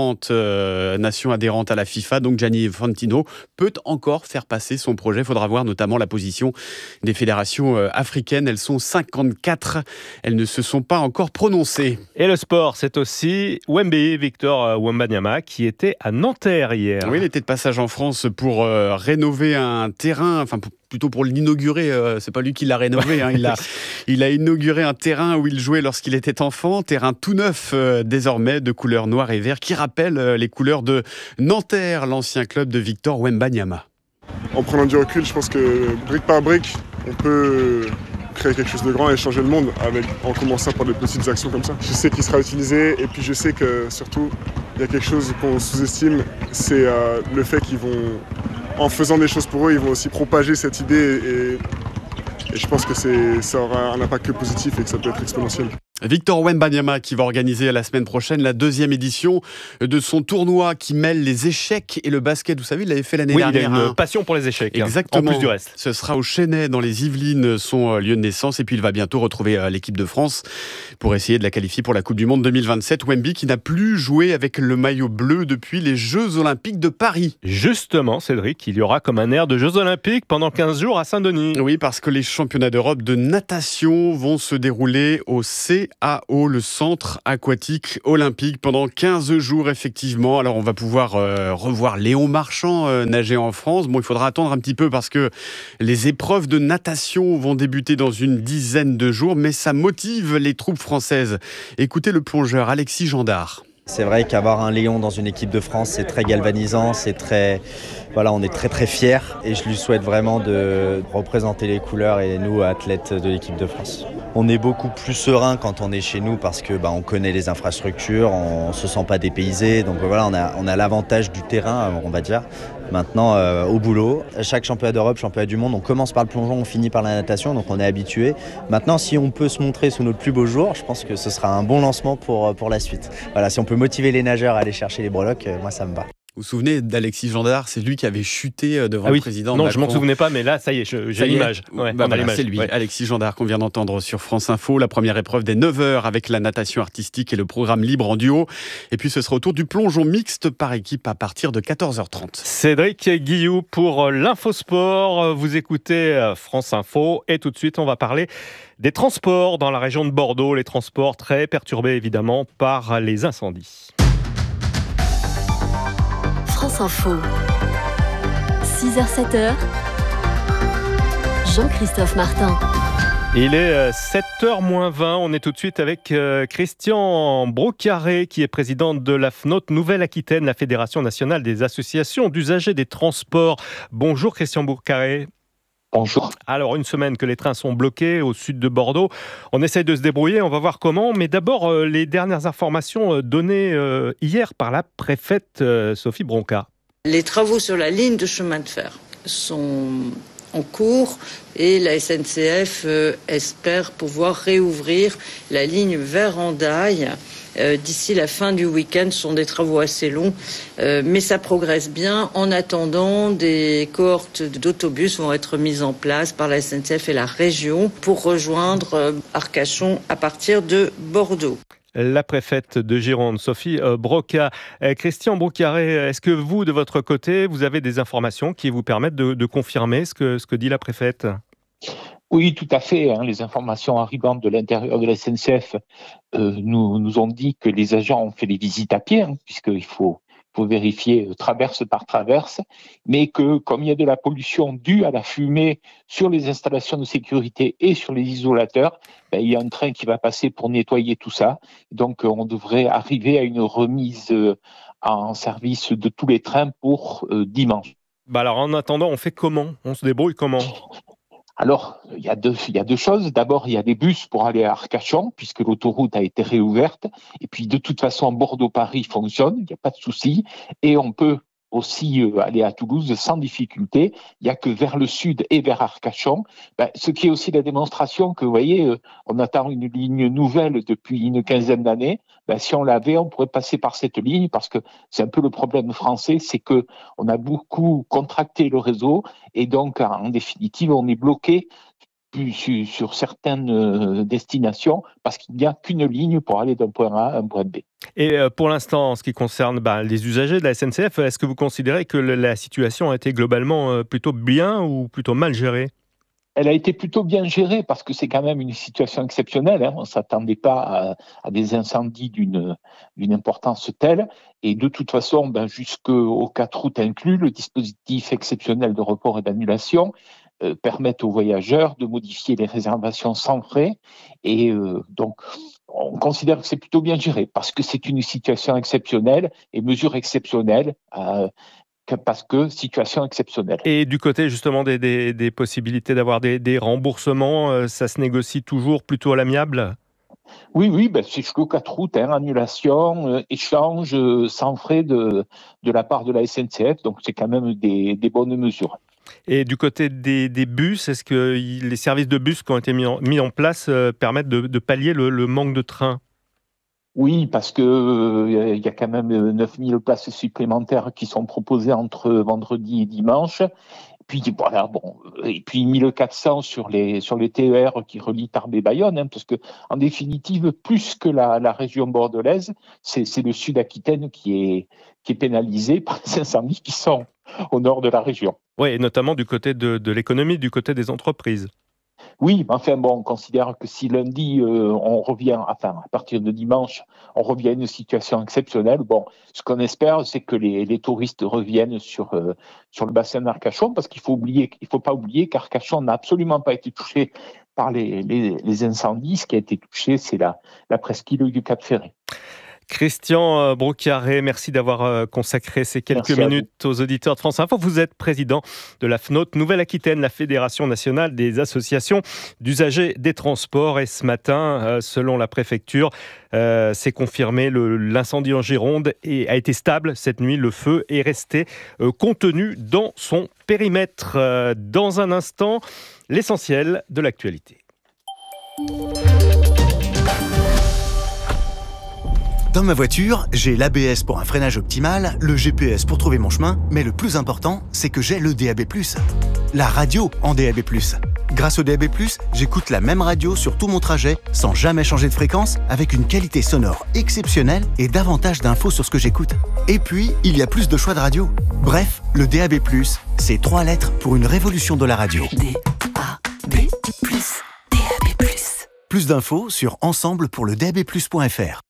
nations adhérentes à la FIFA. Donc Gianni Infantino peut encore faire passer son projet. Il faudra voir notamment la position des fédérations africaines. Elles sont 54. Elles ne se sont pas encore prononcées. Et le sport, c'est aussi Wemby, Victor Wembanyama, qui était à Nanterre hier. Oui, il était de passage en France pour rénover un terrain, plutôt pour l'inaugurer, c'est pas lui qui l'a rénové, hein. Il a inauguré un terrain où il jouait lorsqu'il était enfant, terrain tout neuf désormais, de couleur noire et vert, qui rappelle les couleurs de Nanterre, l'ancien club de Victor Wembanyama. En prenant du recul, je pense que brique par brique, on peut créer quelque chose de grand et changer le monde en commençant par de petites actions comme ça. Je sais qu'il sera utilisé et puis je sais que surtout, il y a quelque chose qu'on sous-estime, c'est le fait qu'ils vont, en faisant des choses pour eux, ils vont aussi propager cette idée et je pense que ça aura un impact que positif et que ça peut être exponentiel. Victor Wembanyama qui va organiser la semaine prochaine la 2e édition de son tournoi qui mêle les échecs et le basket. Vous savez, il l'avait fait l'année dernière. Il a une passion pour les échecs. Exactement. En plus du reste. Ce sera au Chesnay dans les Yvelines, son lieu de naissance. Et puis il va bientôt retrouver l'équipe de France pour essayer de la qualifier pour la Coupe du Monde 2027. Wemby qui n'a plus joué avec le maillot bleu depuis les Jeux Olympiques de Paris. Justement, Cédric, il y aura comme un air de Jeux Olympiques pendant 15 jours à Saint-Denis. Oui, parce que les championnats d'Europe de natation vont se dérouler au CAO, le Centre Aquatique Olympique, pendant 15 jours effectivement. Alors on va pouvoir revoir Léon Marchand nager en France. Bon, il faudra attendre un petit peu parce que les épreuves de natation vont débuter dans une dizaine de jours, mais ça motive les troupes françaises. Écoutez le plongeur Alexis Gendard. C'est vrai qu'avoir un Léon dans une équipe de France, c'est très galvanisant, on est très très fiers et je lui souhaite vraiment de représenter les couleurs et nous, athlètes de l'équipe de France. On est beaucoup plus serein quand on est chez nous parce que on connaît les infrastructures, on se sent pas dépaysé, donc voilà, on a l'avantage du terrain, on va dire. Maintenant, au boulot, chaque championnat d'Europe, championnat du monde, on commence par le plongeon, on finit par la natation, donc on est habitué. Maintenant, si on peut se montrer sous notre plus beau jour, je pense que ce sera un bon lancement pour la suite. Voilà, si on peut motiver les nageurs à aller chercher les breloques, moi ça me va. Vous vous souvenez d'Alexis Gendard? C'est lui qui avait chuté devant le président Macron. Non, je m'en souvenais pas, mais là, ça y est, j'ai l'image. Ouais, c'est lui, Alexis Gendard, qu'on vient d'entendre sur France Info. La première épreuve des 9h avec la natation artistique et le programme libre en duo. Et puis ce sera au tour du plongeon mixte par équipe à partir de 14h30. Cédric Guillou pour l'Infosport. Vous écoutez France Info et tout de suite, on va parler des transports dans la région de Bordeaux. Les transports très perturbés évidemment par les incendies. France Info. 6h-7h. Jean-Christophe Martin. Il est 7h-20. On est tout de suite avec Christian Broccaré, qui est président de la FNOT Nouvelle-Aquitaine, la Fédération nationale des associations d'usagers des transports. Bonjour Christian Broccaré. Bonjour. Alors, une semaine que les trains sont bloqués au sud de Bordeaux. On essaye de se débrouiller, on va voir comment. Mais d'abord, les dernières informations données hier par la préfète Sophie Bronca. Les travaux sur la ligne de chemin de fer sont en cours et la SNCF espère pouvoir réouvrir la ligne vers Hendaye d'ici la fin du week-end. Ce sont des travaux assez longs, mais ça progresse bien. En attendant, des cohortes d'autobus vont être mises en place par la SNCF et la région pour rejoindre Arcachon à partir de Bordeaux. La préfète de Gironde, Sophie Broca. Christian Broccaré, est-ce que vous, de votre côté, vous avez des informations qui vous permettent de confirmer ce que dit la préfète ? Oui, tout à fait. Les informations arrivant de l'intérieur de la SNCF nous ont dit que les agents ont fait les visites à pied, puisqu'il faut vérifier traverse par traverse, mais que comme il y a de la pollution due à la fumée sur les installations de sécurité et sur les isolateurs, il y a un train qui va passer pour nettoyer tout ça. Donc on devrait arriver à une remise en service de tous les trains pour dimanche. Alors en attendant, on fait comment ? On se débrouille comment ? Alors, il y a deux choses. D'abord, il y a des bus pour aller à Arcachon, puisque l'autoroute a été réouverte. Et puis, de toute façon, Bordeaux-Paris fonctionne, il n'y a pas de souci. Et on peut aussi aller à Toulouse sans difficulté. Il n'y a que vers le sud et vers Arcachon. Ce qui est aussi la démonstration que, vous voyez, on attend une ligne nouvelle depuis une quinzaine d'années. Si on l'avait, on pourrait passer par cette ligne, parce que c'est un peu le problème français, c'est que on a beaucoup contracté le réseau et donc, en définitive, on est bloqué sur certaines destinations parce qu'il n'y a qu'une ligne pour aller d'un point A à un point B. Et pour l'instant, en ce qui concerne les usagers de la SNCF, est-ce que vous considérez que la situation a été globalement plutôt bien ou plutôt mal gérée ? Elle a été plutôt bien gérée parce que c'est quand même une situation exceptionnelle. On ne s'attendait pas à des incendies d'une importance telle. Et de toute façon, jusqu'au 4 août inclus, le dispositif exceptionnel de report et d'annulation permettent aux voyageurs de modifier les réservations sans frais. Et donc, on considère que c'est plutôt bien géré parce que c'est une situation exceptionnelle et mesure exceptionnelle parce que situation exceptionnelle. Et du côté justement des possibilités d'avoir des remboursements, ça se négocie toujours plutôt à l'amiable ? Oui, c'est jusqu'au 4 août, annulation, échange sans frais de la part de la SNCF, donc c'est quand même des bonnes mesures. Et du côté des bus, est-ce que les services de bus qui ont été mis en place permettent de pallier le manque de trains ? Oui, parce que il y a quand même 9000 places supplémentaires qui sont proposées entre vendredi et dimanche. Puis voilà, et puis 1400 sur les TER qui relient Tarbes et Bayonne, parce que en définitive, plus que la région bordelaise, c'est le Sud-Aquitaine qui est pénalisé par les incendies qui sont au nord de la région. Oui, et notamment du côté de l'économie, du côté des entreprises. Oui, mais enfin on considère que si lundi on revient, à partir de dimanche, on revient à une situation exceptionnelle. Ce qu'on espère, c'est que les touristes reviennent sur le bassin d'Arcachon, parce qu'il faut pas oublier qu'Arcachon n'a absolument pas été touché par les incendies. Ce qui a été touché, c'est la presqu'île du Cap Ferret. Christian Broucaré, merci d'avoir consacré ces quelques minutes aux auditeurs de France Info. Vous êtes président de la FNOT Nouvelle-Aquitaine, la Fédération nationale des associations d'usagers des transports. Et ce matin, selon la préfecture, c'est confirmé, l'incendie en Gironde a été stable cette nuit. Le feu est resté contenu dans son périmètre. Dans un instant, l'essentiel de l'actualité. Dans ma voiture, j'ai l'ABS pour un freinage optimal, le GPS pour trouver mon chemin, mais le plus important, c'est que j'ai le DAB+, la radio en DAB+. Grâce au DAB+, j'écoute la même radio sur tout mon trajet, sans jamais changer de fréquence, avec une qualité sonore exceptionnelle et davantage d'infos sur ce que j'écoute. Et puis, il y a plus de choix de radio. Bref, le DAB+, c'est 3 lettres pour une révolution de la radio. DAB+. Plus d'infos sur ensemblepourledabplus.fr.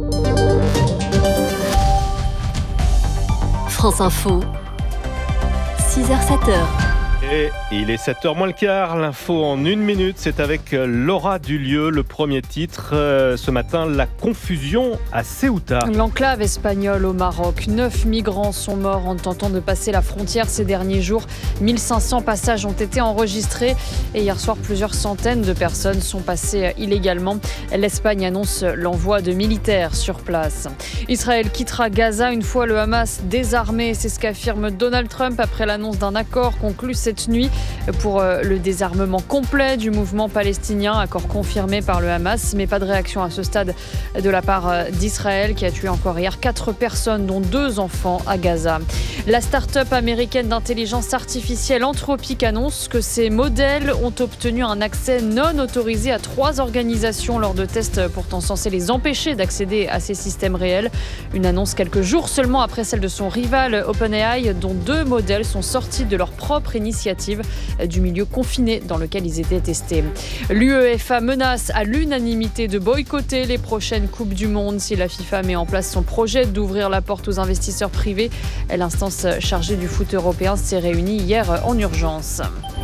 France Info, 6h-7h. Et il est 7h moins le quart, l'info en 1 minute, c'est avec Laura Dulieu, le premier titre. Ce matin, la confusion à Ceuta. L'enclave espagnole au Maroc. 9 migrants sont morts en tentant de passer la frontière ces derniers jours. 1500 passages ont été enregistrés et hier soir, plusieurs centaines de personnes sont passées illégalement. L'Espagne annonce l'envoi de militaires sur place. Israël quittera Gaza une fois le Hamas désarmé, c'est ce qu'affirme Donald Trump après l'annonce d'un accord conclu cette nuit pour le désarmement complet du mouvement palestinien, accord confirmé par le Hamas, mais pas de réaction à ce stade de la part d'Israël qui a tué encore hier 4 personnes dont 2 enfants à Gaza. La start-up américaine d'intelligence artificielle Anthropic annonce que ses modèles ont obtenu un accès non autorisé à 3 organisations lors de tests pourtant censés les empêcher d'accéder à ces systèmes réels. Une annonce quelques jours seulement après celle de son rival OpenAI, dont 2 modèles sont sortis de leur propre initiative du milieu confiné dans lequel ils étaient testés. L'UEFA menace à l'unanimité de boycotter les prochaines Coupes du Monde si la FIFA met en place son projet d'ouvrir la porte aux investisseurs privés. L'instance chargée du foot européen s'est réunie hier en urgence.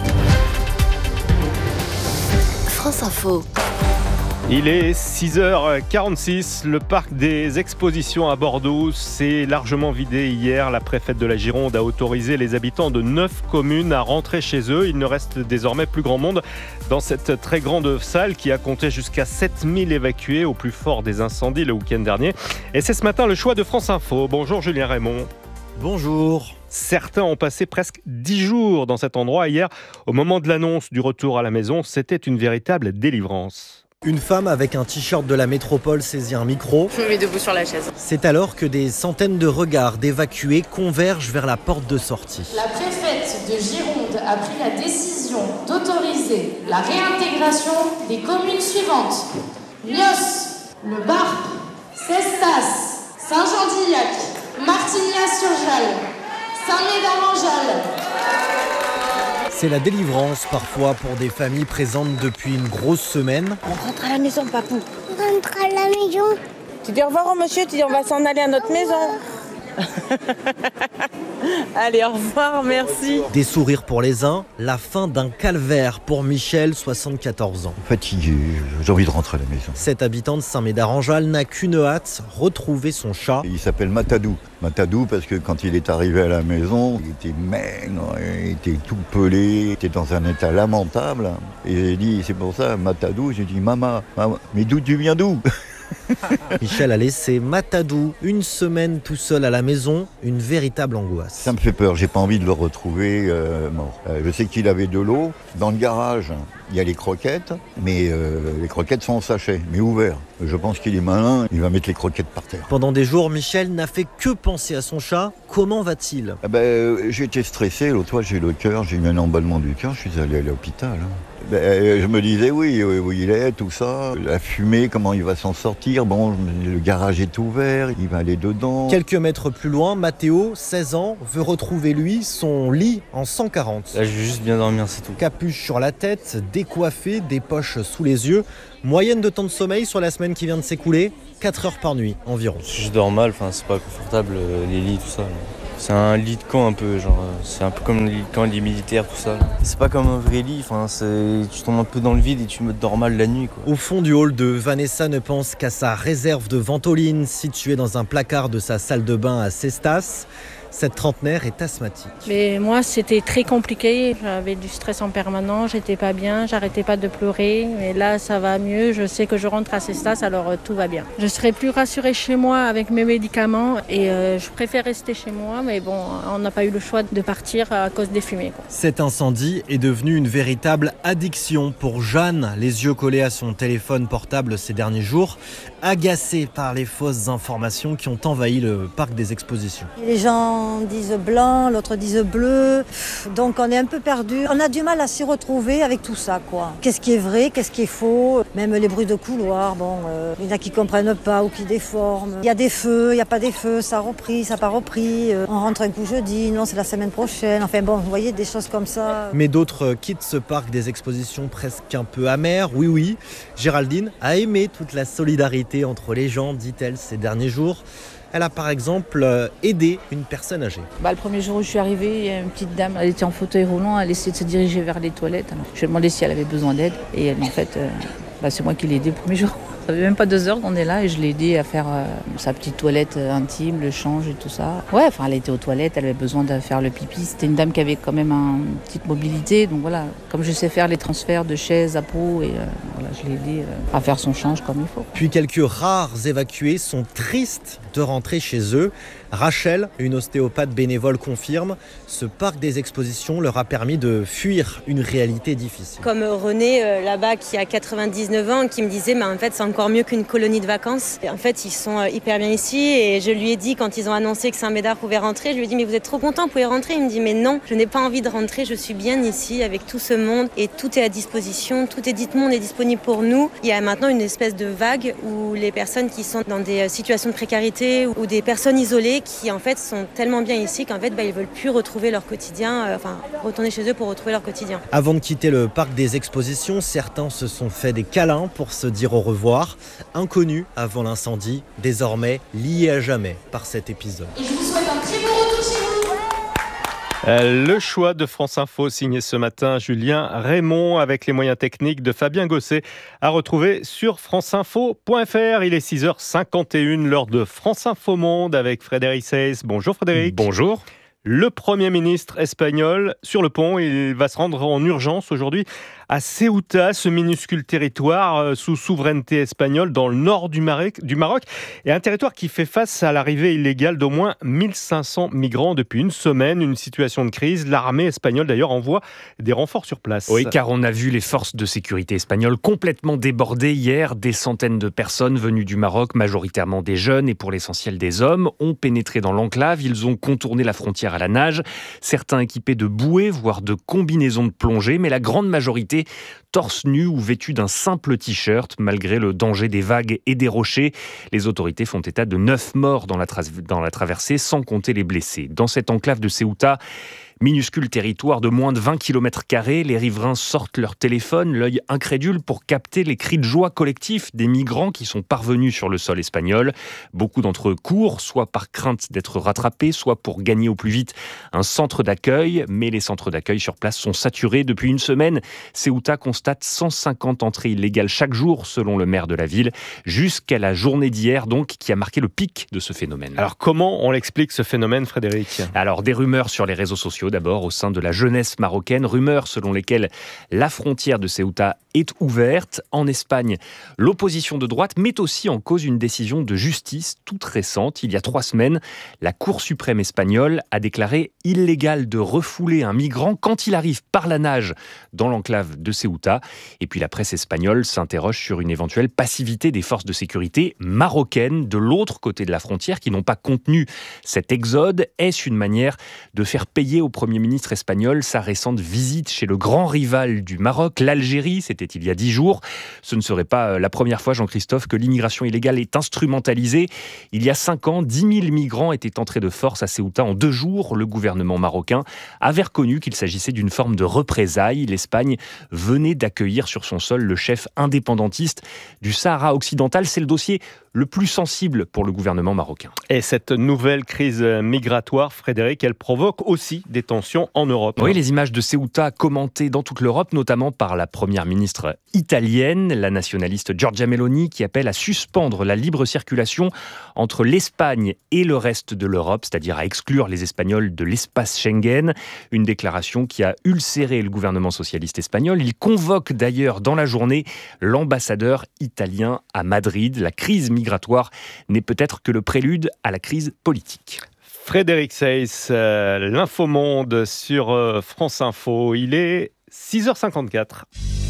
France Info. Il est 6h46, le parc des expositions à Bordeaux s'est largement vidé hier. La préfète de la Gironde a autorisé les habitants de 9 communes à rentrer chez eux. Il ne reste désormais plus grand monde dans cette très grande salle qui a compté jusqu'à 7000 évacués au plus fort des incendies le week-end dernier. Et c'est ce matin le choix de France Info. Bonjour Julien Raymond. Bonjour. Certains ont passé presque 10 jours dans cet endroit. Hier, au moment de l'annonce du retour à la maison, c'était une véritable délivrance. Une femme avec un t-shirt de la métropole saisit un micro. Je me mets debout sur la chaise. C'est alors que des centaines de regards d'évacués convergent vers la porte de sortie. La préfète de Gironde a pris la décision d'autoriser la réintégration des communes suivantes. Nios, Le Barp, Cestas, Saint-Jean-d'Illac, Martignas-sur-Jalles, Saint-Médard-en-Jalles. C'est la délivrance parfois pour des familles présentes depuis une grosse semaine. On rentre à la maison, papou. On rentre à la maison. Tu dis au revoir au monsieur, tu dis on va s'en aller à notre maison. Allez, au revoir, merci. Des sourires pour les uns, la fin d'un calvaire pour Michel, 74 ans. Fatigué, j'ai envie de rentrer à la maison. Cet habitant de Saint-Médard-en-Jalles n'a qu'une hâte, retrouver son chat. Il s'appelle Matadou. Matadou parce que quand il est arrivé à la maison, il était maigre, il était tout pelé, il était dans un état lamentable. Et j'ai dit, c'est pour ça, Matadou, j'ai dit, maman, mais d'où tu viens d'où ? Michel a laissé Matadou une semaine tout seul à la maison, une véritable angoisse. Ça me fait peur, j'ai pas envie de le retrouver mort. Je sais qu'il avait de l'eau. Dans le garage, il y a les croquettes, mais les croquettes sont en sachet, mais ouverts. Je pense qu'il est malin, il va mettre les croquettes par terre. Pendant des jours, Michel n'a fait que penser à son chat. Comment va-t-il ? J'ai été stressé, l'autre fois j'ai le cœur, j'ai eu un emballement du cœur, je suis allé à l'hôpital. Je me disais oui, où il est, tout ça, la fumée, comment il va s'en sortir. Bon, le garage est ouvert, il va aller dedans. Quelques mètres plus loin, Mathéo, 16 ans, veut retrouver lui son lit en 140. Là, je veux juste bien dormir, c'est tout. Capuche sur la tête, décoiffé, des poches sous les yeux. Moyenne de temps de sommeil sur la semaine qui vient de s'écouler, 4 heures par nuit environ. Je dors mal, c'est pas confortable, les lits, tout ça. Là. C'est un lit de camp un peu, c'est un peu comme le lit de camp, les militaires, tout ça. Là. C'est pas comme un vrai lit, tu tombes un peu dans le vide et tu me dors mal la nuit. Quoi. Au fond du hall 2, Vanessa ne pense qu'à sa réserve de ventoline située dans un placard de sa salle de bain à Cestas. Cette trentenaire est asthmatique. Mais moi, c'était très compliqué. J'avais du stress en permanence, j'étais pas bien, j'arrêtais pas de pleurer. Mais là, ça va mieux. Je sais que je rentre à Cestas, alors tout va bien. Je serais plus rassurée chez moi avec mes médicaments et je préfère rester chez moi. Mais bon, on n'a pas eu le choix de partir à cause des fumées. Quoi. Cet incendie est devenu une véritable addiction pour Jeanne, les yeux collés à son téléphone portable ces derniers jours, agacée par les fausses informations qui ont envahi le parc des expositions. Les gens disent blanc, l'autre disent bleu, donc on est un peu perdu. On a du mal à s'y retrouver avec tout ça, quoi. Qu'est-ce qui est vrai, qu'est-ce qui est faux, même les bruits de couloir, il y en a qui comprennent pas ou qui déforment. Il y a des feux, il n'y a pas des feux, ça a repris, ça n'a pas repris, on rentre un coup jeudi, non c'est la semaine prochaine, vous voyez des choses comme ça. Mais d'autres quittent ce parc des expositions presque un peu amer, oui, Géraldine a aimé toute la solidarité entre les gens, dit-elle, ces derniers jours. Elle a par exemple aidé une personne âgée. Le premier jour où je suis arrivée, il y a une petite dame, elle était en fauteuil roulant, elle essayait de se diriger vers les toilettes. Alors, je lui ai demandé si elle avait besoin d'aide et en fait, c'est moi qui l'ai aidée le premier jour. Ça fait même pas 2 heures qu'on est là et je l'ai aidée à faire sa petite toilette intime, le change et tout ça. Elle était aux toilettes, elle avait besoin de faire le pipi. C'était une dame qui avait quand même une petite mobilité. Donc voilà, comme je sais faire les transferts de chaises à peau, et je l'ai aidée à faire son change comme il faut. Puis quelques rares évacués sont tristes de rentrer chez eux. Rachel, une ostéopathe bénévole, confirme, ce parc des expositions leur a permis de fuir une réalité difficile. Comme René, là-bas, qui a 99 ans, qui me disait, en fait, c'est encore mieux qu'une colonie de vacances. Et en fait, ils sont hyper bien ici. Et je lui ai dit, quand ils ont annoncé que Saint-Médard pouvait rentrer, je lui ai dit, mais vous êtes trop content, vous pouvez rentrer. Il me dit, mais non, je n'ai pas envie de rentrer, je suis bien ici avec tout ce monde. Et tout est à disposition, tout le monde est disponible pour nous. Il y a maintenant une espèce de vague où les personnes qui sont dans des situations de précarité ou des personnes isolées qui en fait sont tellement bien ici qu'en fait ils veulent plus retrouver leur quotidien, retourner chez eux pour retrouver leur quotidien. Avant de quitter le parc des expositions, certains se sont fait des câlins pour se dire au revoir. Inconnus avant l'incendie, désormais liés à jamais par cet épisode. Et je vous souhaite un très bon retour chez vous. Le choix de France Info signé ce matin Julien Raymond avec les moyens techniques de Fabien Gosset à retrouver sur franceinfo.fr. Il est 6h51, l'heure de France Info Monde avec Frédéric Seyss. Bonjour Frédéric. Bonjour. Le Premier ministre espagnol sur le pont, il va se rendre en urgence aujourd'hui à Ceuta, ce minuscule territoire sous souveraineté espagnole dans le nord du Maroc, et un territoire qui fait face à l'arrivée illégale d'au moins 1500 migrants depuis une semaine, une situation de crise. L'armée espagnole d'ailleurs envoie des renforts sur place. Oui, car on a vu les forces de sécurité espagnoles complètement débordées hier. Des centaines de personnes venues du Maroc, majoritairement des jeunes et pour l'essentiel des hommes, ont pénétré dans l'enclave. Ils ont contourné la frontière à la nage, certains équipés de bouées, voire de combinaisons de plongée, mais la grande majorité torse nu ou vêtus d'un simple t-shirt, malgré le danger des vagues et des rochers. Les autorités font état de 9 morts dans la traversée, sans compter les blessés. Dans cette enclave de Ceuta, minuscule territoire de moins de 20 km², les riverains sortent leur téléphone, l'œil incrédule pour capter les cris de joie collectifs des migrants qui sont parvenus sur le sol espagnol. Beaucoup d'entre eux courent, soit par crainte d'être rattrapés, soit pour gagner au plus vite un centre d'accueil. Mais les centres d'accueil sur place sont saturés depuis une semaine. Ceuta constate 150 entrées illégales chaque jour, selon le maire de la ville, jusqu'à la journée d'hier, donc, qui a marqué le pic de ce phénomène. Alors comment on l'explique ce phénomène, Frédéric ? Alors des rumeurs sur les réseaux sociaux, d'abord au sein de la jeunesse marocaine. Rumeurs selon lesquelles la frontière de Ceuta est ouverte. En Espagne, l'opposition de droite met aussi en cause une décision de justice toute récente. Il y a 3 semaines, la Cour suprême espagnole a déclaré illégal de refouler un migrant quand il arrive par la nage dans l'enclave de Ceuta. Et puis la presse espagnole s'interroge sur une éventuelle passivité des forces de sécurité marocaines de l'autre côté de la frontière qui n'ont pas contenu cet exode. Est-ce une manière de faire payer au Premier ministre espagnol sa récente visite chez le grand rival du Maroc, l'Algérie? C'était il y a 10 jours. Ce ne serait pas la première fois, Jean-Christophe, que l'immigration illégale est instrumentalisée. Il y a 5 ans, 10 000 migrants étaient entrés de force à Ceuta en 2 jours. Le gouvernement marocain avait reconnu qu'il s'agissait d'une forme de représailles. L'Espagne venait d'accueillir sur son sol le chef indépendantiste du Sahara occidental. C'est le dossier le plus sensible pour le gouvernement marocain. Et cette nouvelle crise migratoire, Frédéric, elle provoque aussi des tensions en Europe. Oui, les images de Ceuta commentées dans toute l'Europe, notamment par la première ministre italienne, la nationaliste Giorgia Meloni, qui appelle à suspendre la libre circulation entre l'Espagne et le reste de l'Europe, c'est-à-dire à exclure les Espagnols de l'espace Schengen. Une déclaration qui a ulcéré le gouvernement socialiste espagnol. Il convoque d'ailleurs dans la journée l'ambassadeur italien à Madrid. La crise migratoire n'est peut-être que le prélude à la crise politique. Frédéric Seyss, l'Infomonde sur France Info. Il est 6h54.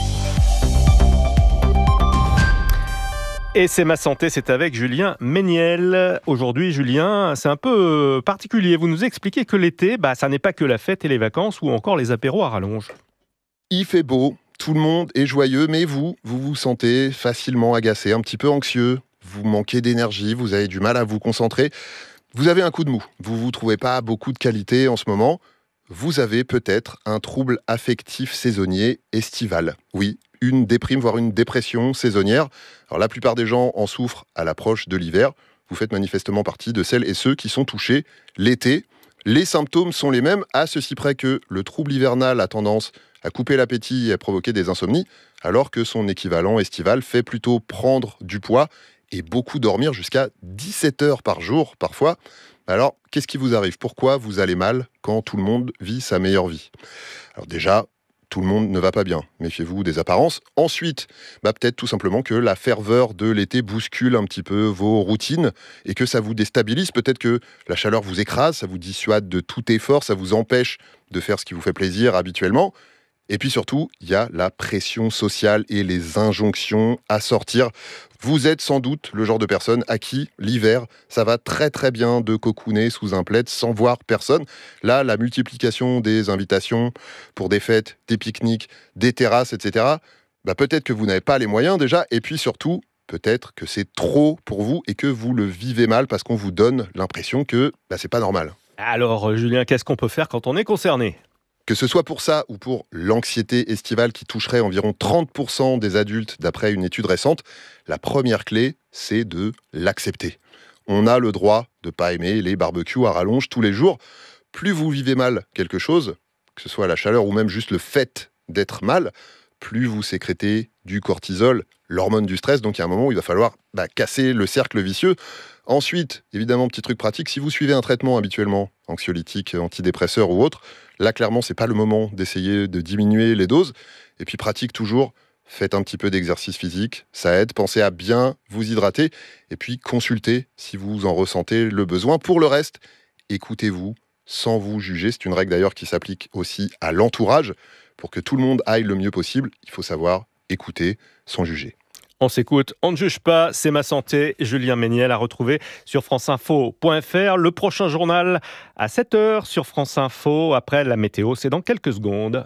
Et c'est ma santé, c'est avec Julien Méniel. Aujourd'hui, Julien, c'est un peu particulier. Vous nous expliquez que l'été, ça n'est pas que la fête et les vacances ou encore les apéros à rallonge. Il fait beau, tout le monde est joyeux, mais vous vous sentez facilement agacé, un petit peu anxieux. Vous manquez d'énergie, vous avez du mal à vous concentrer. Vous avez un coup de mou, vous ne trouvez pas beaucoup de qualité en ce moment. Vous avez peut-être un trouble affectif saisonnier estival. Oui, une déprime, voire une dépression saisonnière. Alors la plupart des gens en souffrent à l'approche de l'hiver. Vous faites manifestement partie de celles et ceux qui sont touchés l'été. Les symptômes sont les mêmes, à ceci près que le trouble hivernal a tendance à couper l'appétit et à provoquer des insomnies, alors que son équivalent estival fait plutôt prendre du poids et beaucoup dormir jusqu'à 17 heures par jour parfois. Alors, qu'est-ce qui vous arrive? Pourquoi vous allez mal quand tout le monde vit sa meilleure vie? Alors déjà, tout le monde ne va pas bien. Méfiez-vous des apparences. Ensuite, peut-être tout simplement que la ferveur de l'été bouscule un petit peu vos routines et que ça vous déstabilise. Peut-être que la chaleur vous écrase, ça vous dissuade de tout effort, ça vous empêche de faire ce qui vous fait plaisir habituellement. Et puis surtout, il y a la pression sociale et les injonctions à sortir. Vous êtes sans doute le genre de personne à qui, l'hiver, ça va très très bien de cocooner sous un plaid sans voir personne. Là, la multiplication des invitations pour des fêtes, des pique-niques, des terrasses, etc., peut-être que vous n'avez pas les moyens déjà. Et puis surtout, peut-être que c'est trop pour vous et que vous le vivez mal parce qu'on vous donne l'impression que c'est pas normal. Alors, Julien, qu'est-ce qu'on peut faire quand on est concerné ? Que ce soit pour ça ou pour l'anxiété estivale qui toucherait environ 30% des adultes d'après une étude récente, la première clé, c'est de l'accepter. On a le droit de ne pas aimer les barbecues à rallonge tous les jours. Plus vous vivez mal quelque chose, que ce soit la chaleur ou même juste le fait d'être mal, plus vous sécrétez du cortisol, l'hormone du stress. Donc il y a un moment où il va falloir casser le cercle vicieux. Ensuite, évidemment, petit truc pratique, si vous suivez un traitement habituellement, anxiolytique, antidépresseur ou autre, là, clairement, c'est pas le moment d'essayer de diminuer les doses. Et puis, pratique toujours, faites un petit peu d'exercice physique, ça aide. Pensez à bien vous hydrater et puis consultez si vous en ressentez le besoin. Pour le reste, écoutez-vous sans vous juger. C'est une règle d'ailleurs qui s'applique aussi à l'entourage. Pour que tout le monde aille le mieux possible, il faut savoir écouter sans juger. On s'écoute, on ne juge pas, c'est ma santé. Julien Méniel à retrouver sur franceinfo.fr. Le prochain journal à 7h sur France Info. Après la météo, c'est dans quelques secondes.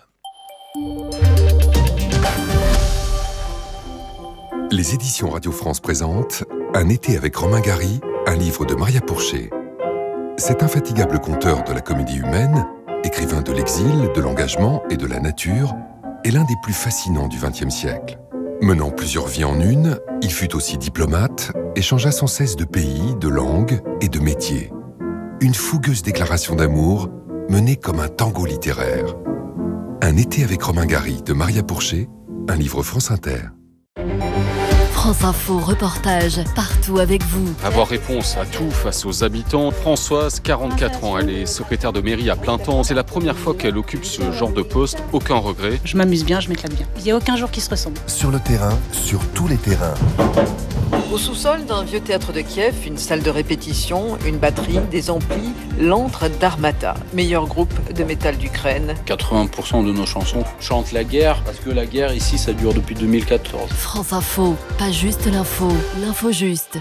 Les éditions Radio France présentent Un été avec Romain Gary, un livre de Maria Pourchet. Cet infatigable conteur de la comédie humaine, écrivain de l'exil, de l'engagement et de la nature, est l'un des plus fascinants du XXe siècle. Menant plusieurs vies en une, il fut aussi diplomate et changea sans cesse de pays, de langue et de métier. Une fougueuse déclaration d'amour menée comme un tango littéraire. Un été avec Romain Gary de Maria Pourchet, un livre France Inter. France Info reportage, partout avec vous. Avoir réponse à tout face aux habitants. Françoise, 44 ans, elle est secrétaire de mairie à plein temps. C'est la première fois qu'elle occupe ce genre de poste. Aucun regret. Je m'amuse bien, je m'éclate bien. Il n'y a aucun jour qui se ressemble. Sur le terrain, sur tous les terrains. Au sous-sol d'un vieux théâtre de Kiev, une salle de répétition, une batterie, des amplis, l'antre d'Armata, meilleur groupe de métal d'Ukraine. 80% de nos chansons chantent la guerre, parce que la guerre ici, ça dure depuis 2014. France Info, pas juste l'info, l'info juste.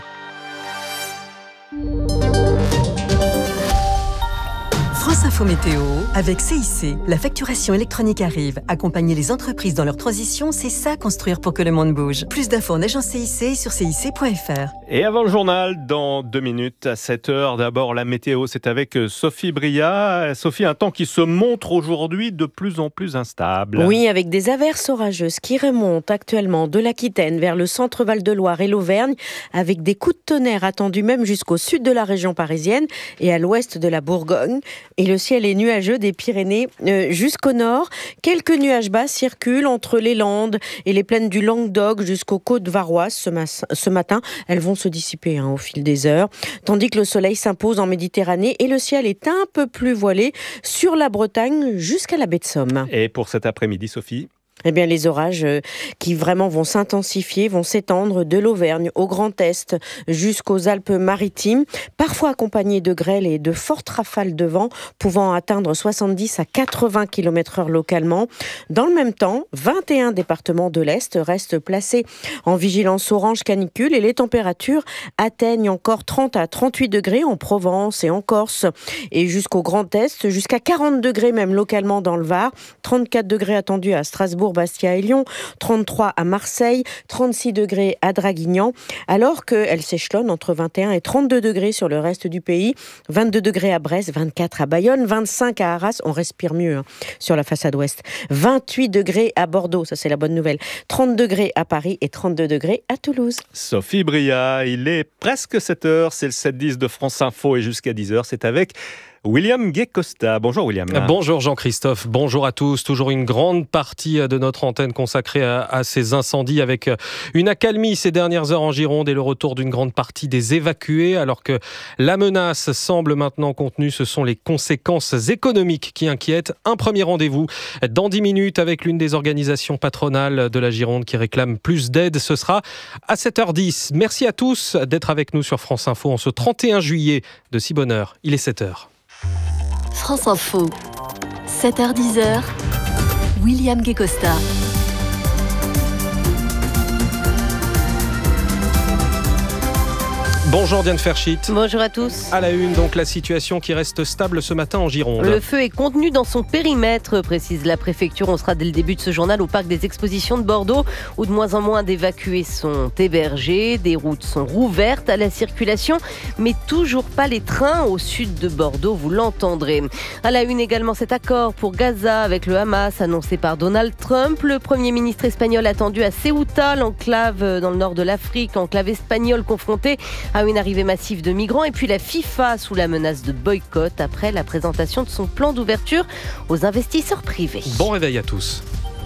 France Info Météo, avec CIC. La facturation électronique arrive. Accompagner les entreprises dans leur transition, c'est ça construire pour que le monde bouge. Plus d'infos en agence CIC et sur cic.fr. Et avant le journal, dans 2 minutes à 7h, d'abord la météo, c'est avec Sophie Bria. Sophie, un temps qui se montre aujourd'hui de plus en plus instable. Oui, avec des averses orageuses qui remontent actuellement de l'Aquitaine vers le centre Val-de-Loire et l'Auvergne, avec des coups de tonnerre attendus même jusqu'au sud de la région parisienne et à l'ouest de la Bourgogne. Et le ciel est nuageux des Pyrénées jusqu'au nord. Quelques nuages bas circulent entre les Landes et les plaines du Languedoc jusqu'aux côtes varoises ce matin. Elles vont se dissiper au fil des heures. Tandis que le soleil s'impose en Méditerranée et le ciel est un peu plus voilé sur la Bretagne jusqu'à la baie de Somme. Et pour cet après-midi, Sophie ? Eh bien, les orages qui vraiment vont s'intensifier, vont s'étendre de l'Auvergne au Grand Est jusqu'aux Alpes-Maritimes, parfois accompagnés de grêle et de fortes rafales de vent pouvant atteindre 70 à 80 km/h localement. Dans le même temps, 21 départements de l'Est restent placés en vigilance orange canicule et les températures atteignent encore 30 à 38 degrés en Provence et en Corse et jusqu'au Grand Est, jusqu'à 40 degrés même localement dans le Var, 34 degrés attendus à Strasbourg, Bastia et Lyon, 33 à Marseille, 36 degrés à Draguignan, alors qu'elle s'échelonne entre 21 et 32 degrés sur le reste du pays, 22 degrés à Brest, 24 à Bayonne, 25 à Arras, on respire mieux sur la façade ouest, 28 degrés à Bordeaux, ça c'est la bonne nouvelle, 30 degrés à Paris et 32 degrés à Toulouse. Sophie Bria, il est presque 7h, c'est le 7-10 de France Info et jusqu'à 10h, c'est avec William Gay-Costa. Bonjour William. Bonjour Jean-Christophe, bonjour à tous. Toujours une grande partie de notre antenne consacrée à ces incendies avec une accalmie ces dernières heures en Gironde et le retour d'une grande partie des évacués. Alors que la menace semble maintenant contenue, ce sont les conséquences économiques qui inquiètent. Un premier rendez-vous dans 10 minutes avec l'une des organisations patronales de la Gironde qui réclame plus d'aide. Ce sera à 7h10. Merci à tous d'être avec nous sur France Info en ce 31 juillet de si bonne heure. Il est 7h. France Info, 7h-10h, William Gay-Costa. Bonjour Diane Ferschit. Bonjour à tous. À la une, donc la situation qui reste stable ce matin en Gironde. Le feu est contenu dans son périmètre, précise la préfecture. On sera dès le début de ce journal au parc des expositions de Bordeaux, où de moins en moins d'évacués sont hébergés. Des routes sont rouvertes à la circulation, mais toujours pas les trains au sud de Bordeaux, vous l'entendrez. À la une également cet accord pour Gaza avec le Hamas annoncé par Donald Trump. Le Premier ministre espagnol attendu à Ceuta, l'enclave dans le nord de l'Afrique, enclave espagnole confrontée à une arrivée massive de migrants, et puis la FIFA sous la menace de boycott après la présentation de son plan d'ouverture aux investisseurs privés. Bon réveil à tous.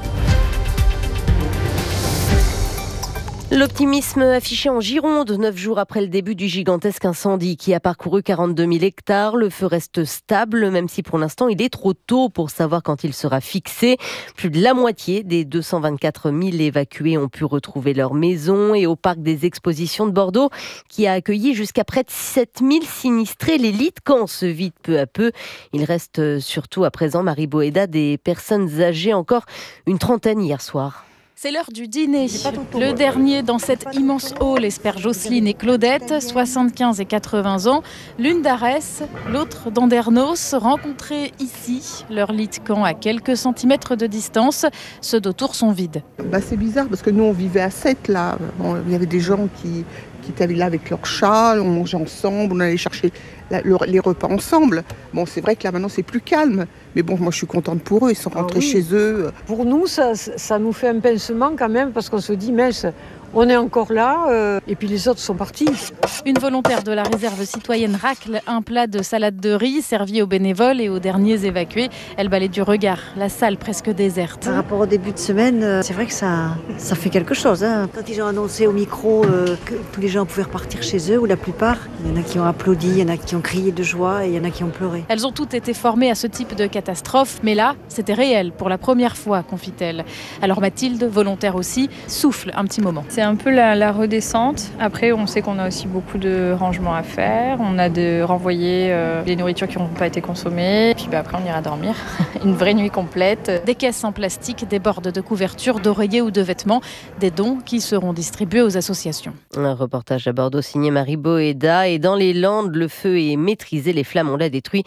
L'optimisme affiché en Gironde, 9 jours après le début du gigantesque incendie qui a parcouru 42 000 hectares. Le feu reste stable, même si pour l'instant il est trop tôt pour savoir quand il sera fixé. Plus de la moitié des 224 000 évacués ont pu retrouver leur maison. Et au parc des expositions de Bordeaux, qui a accueilli jusqu'à près de 7 000 sinistrés, les lits de camp se vident peu à peu. Il reste surtout à présent, Marie Boéda, des personnes âgées, encore une trentaine hier soir. C'est l'heure du dîner. Le dernier dans cet immense hall espère Jocelyne et Claudette, 75 et 80 ans. L'une d'Arès, l'autre d'Andernos, rencontrés ici. Leur lit de camp à quelques centimètres de distance. Ceux d'autour sont vides. C'est bizarre parce que nous on vivait à 7 là. Il y avait des gens qui étaient là avec leurs chats, on mangeait ensemble, on allait chercher les repas ensemble. Bon, c'est vrai que là maintenant c'est plus calme, mais bon, moi je suis contente pour eux, ils sont rentrés chez eux. Pour nous, ça nous fait un pincement quand même, parce qu'on se dit, mince, on est encore là, et puis les autres sont partis. Une volontaire de la réserve citoyenne racle un plat de salade de riz servi aux bénévoles et aux derniers évacués. Elle balaie du regard la salle presque déserte. Par rapport au début de semaine, c'est vrai que ça fait quelque chose. Quand ils ont annoncé au micro que tous les gens pouvaient repartir chez eux, ou la plupart, il y en a qui ont applaudi, il y en a qui ont crié de joie et il y en a qui ont pleuré. Elles ont toutes été formées à ce type de catastrophe, mais là, c'était réel pour la première fois, confie-t-elle. Alors Mathilde, volontaire aussi, souffle un petit moment. C'est un peu la redescente. Après, on sait qu'on a aussi beaucoup de rangements à faire. On a de renvoyer les nourritures qui n'ont pas été consommées. Puis après, on ira dormir. Une vraie nuit complète. Des caisses en plastique, des bordes de couverture, d'oreillers ou de vêtements. Des dons qui seront distribués aux associations. Un reportage à Bordeaux signé Marie Boéda. Et dans les Landes, le feu est maîtrisé. Les flammes ont là détruit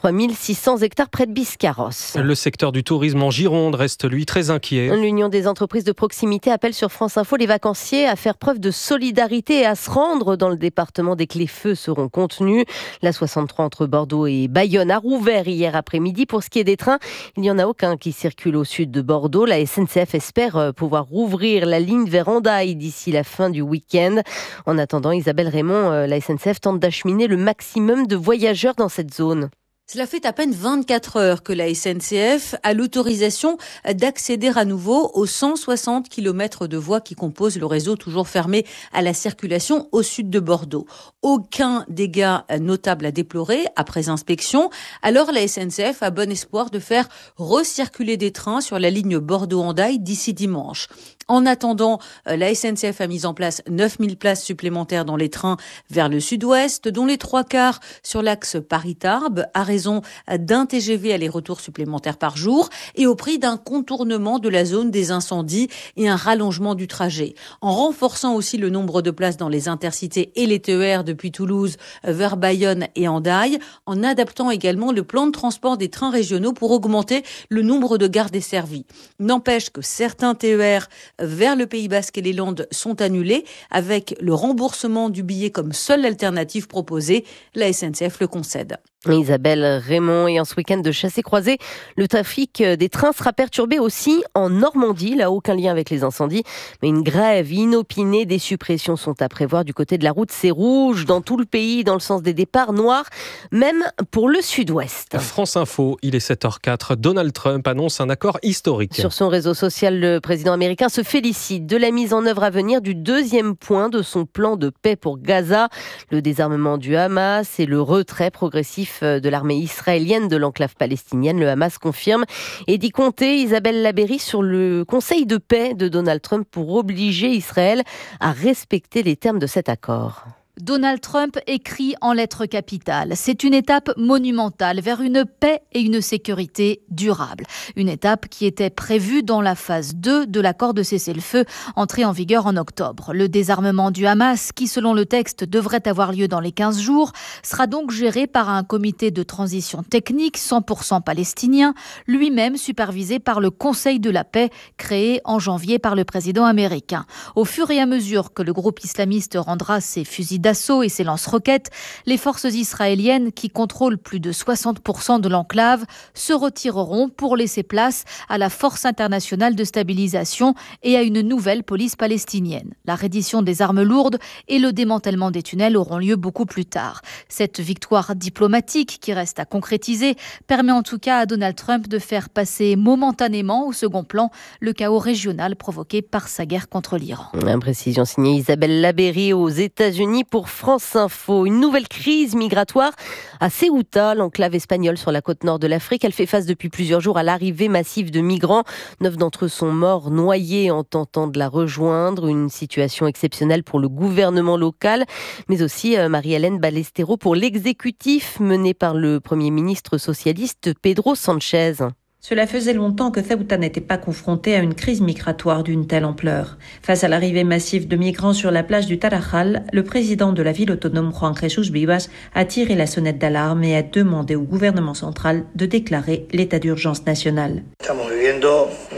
3600 hectares près de Biscarrosse. Le secteur du tourisme en Gironde reste, lui, très inquiet. L'Union des entreprises de proximité appelle sur France Info les vacanciers à faire preuve de solidarité et à se rendre dans le département dès que les feux seront contenus. La 63 entre Bordeaux et Bayonne a rouvert hier après-midi. Pour ce qui est des trains, il n'y en a aucun qui circule au sud de Bordeaux. La SNCF espère pouvoir rouvrir la ligne vers Hendaye d'ici la fin du week-end. En attendant, Isabelle Raymond, la SNCF tente d'acheminer le maximum de voyageurs dans cette zone. Cela fait à peine 24 heures que la SNCF a l'autorisation d'accéder à nouveau aux 160 km de voies qui composent le réseau toujours fermé à la circulation au sud de Bordeaux. Aucun dégât notable à déplorer après inspection. Alors la SNCF a bon espoir de faire recirculer des trains sur la ligne Bordeaux-Hendaye d'ici dimanche. En attendant, la SNCF a mis en place 9000 places supplémentaires dans les trains vers le sud-ouest, dont les 3/4 sur l'axe Paris-Tarbes, à raison d'un TGV aller-retour supplémentaire par jour et au prix d'un contournement de la zone des incendies et un rallongement du trajet. En renforçant aussi le nombre de places dans les intercités et les TER depuis Toulouse vers Bayonne et Hendaye, en adaptant également le plan de transport des trains régionaux pour augmenter le nombre de gares desservies. N'empêche que certains TER vers le Pays Basque et les Landes sont annulés avec le remboursement du billet comme seule alternative proposée. La SNCF le concède. Isabelle Raymond, et en ce week-end de chassé-croisé, le trafic des trains sera perturbé aussi en Normandie, là aucun lien avec les incendies, mais une grève inopinée, des suppressions sont à prévoir du côté de la route, c'est rouge dans tout le pays, dans le sens des départs, noir, même pour le sud-ouest. France Info, il est 7h04, Donald Trump annonce un accord historique. Sur son réseau social, le président américain se félicite de la mise en œuvre à venir du deuxième point de son plan de paix pour Gaza, le désarmement du Hamas et le retrait progressif de l'armée israélienne de l'enclave palestinienne. Le Hamas confirme et dit compter, Isabelle Labéry, sur le conseil de paix de Donald Trump pour obliger Israël à respecter les termes de cet accord. Donald Trump écrit en lettres capitales. C'est une étape monumentale vers une paix et une sécurité durables. Une étape qui était prévue dans la phase 2 de l'accord de cessez-le-feu entré en vigueur en octobre. Le désarmement du Hamas, qui selon le texte devrait avoir lieu dans les 15 jours, sera donc géré par un comité de transition technique 100% palestinien, lui-même supervisé par le Conseil de la paix créé en janvier par le président américain. Au fur et à mesure que le groupe islamiste rendra ses fusils d'assaut et ses lance-roquettes, les forces israéliennes, qui contrôlent plus de 60% de l'enclave, se retireront pour laisser place à la force internationale de stabilisation et à une nouvelle police palestinienne. La reddition des armes lourdes et le démantèlement des tunnels auront lieu beaucoup plus tard. Cette victoire diplomatique, qui reste à concrétiser, permet en tout cas à Donald Trump de faire passer momentanément au second plan le chaos régional provoqué par sa guerre contre l'Iran. Imprécision signée Isabelle Labéry aux États-Unis pour France Info. Une nouvelle crise migratoire à Ceuta, l'enclave espagnole sur la côte nord de l'Afrique. Elle fait face depuis plusieurs jours à l'arrivée massive de migrants. 9 d'entre eux sont morts noyés en tentant de la rejoindre. Une situation exceptionnelle pour le gouvernement local, mais aussi Marie-Hélène Ballesteros pour l'exécutif mené par le Premier ministre socialiste Pedro Sánchez. Cela faisait longtemps que Ceuta n'était pas confrontée à une crise migratoire d'une telle ampleur. Face à l'arrivée massive de migrants sur la plage du Tarajal, le président de la ville autonome Juan Jesús Vivas a tiré la sonnette d'alarme et a demandé au gouvernement central de déclarer l'état d'urgence national.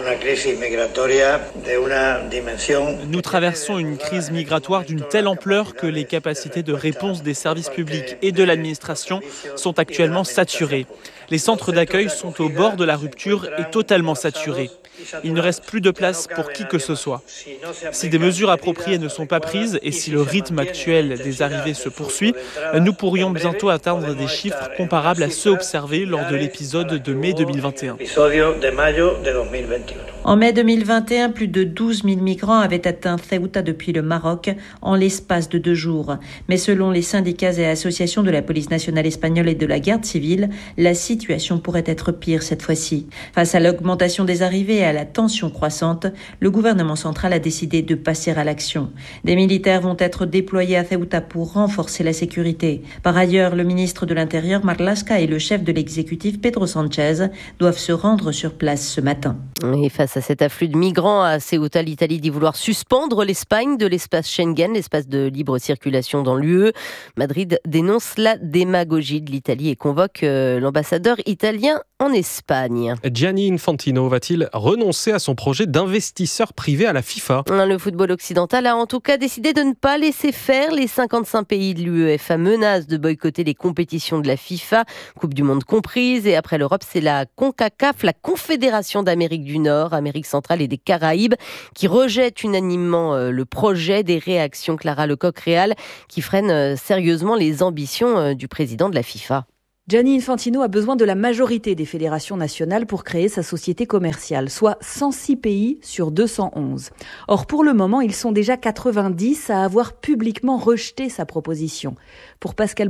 Nous traversons une crise migratoire d'une telle ampleur que les capacités de réponse des services publics et de l'administration sont actuellement saturées. Les centres d'accueil sont au bord de la rupture et totalement saturés. Il ne reste plus de place pour qui que ce soit. Si des mesures appropriées ne sont pas prises et si le rythme actuel des arrivées se poursuit, nous pourrions bientôt atteindre des chiffres comparables à ceux observés lors de l'épisode de mai 2021. En mai 2021, plus de 12 000 migrants avaient atteint Ceuta depuis le Maroc en l'espace de 2 jours. Mais selon les syndicats et associations de la police nationale espagnole et de la garde civile, la situation pourrait être pire cette fois-ci. Face à l'augmentation des arrivées et à la tension croissante, le gouvernement central a décidé de passer à l'action. Des militaires vont être déployés à Ceuta pour renforcer la sécurité. Par ailleurs, le ministre de l'Intérieur, Marlaska, et le chef de l'exécutif, Pedro Sánchez, doivent se rendre sur place ce matin. Et face à cet afflux de migrants à Ceuta, l'Italie dit vouloir suspendre l'Espagne de l'espace Schengen, l'espace de libre circulation dans l'UE. Madrid dénonce la démagogie de l'Italie et convoque l'ambassadeur italien en Espagne. Gianni Infantino va-t-il renoncer à son projet d'investisseur privé à la FIFA ? Le football occidental a en tout cas décidé de ne pas laisser faire. Les 55 pays de l'UEFA menacent de boycotter les compétitions de la FIFA, Coupe du Monde comprise. Et après l'Europe, c'est la CONCACAF, la Confédération d'Amérique du Nord, Amérique centrale et des Caraïbes, qui rejette unanimement le projet. Des réactions, Clara Lecoq-Réal, qui freinent sérieusement les ambitions du président de la FIFA. Gianni Infantino a besoin de la majorité des fédérations nationales pour créer sa société commerciale, soit 106 pays sur 211. Or, pour le moment, ils sont déjà 90 à avoir publiquement rejeté sa proposition. Pour Pascal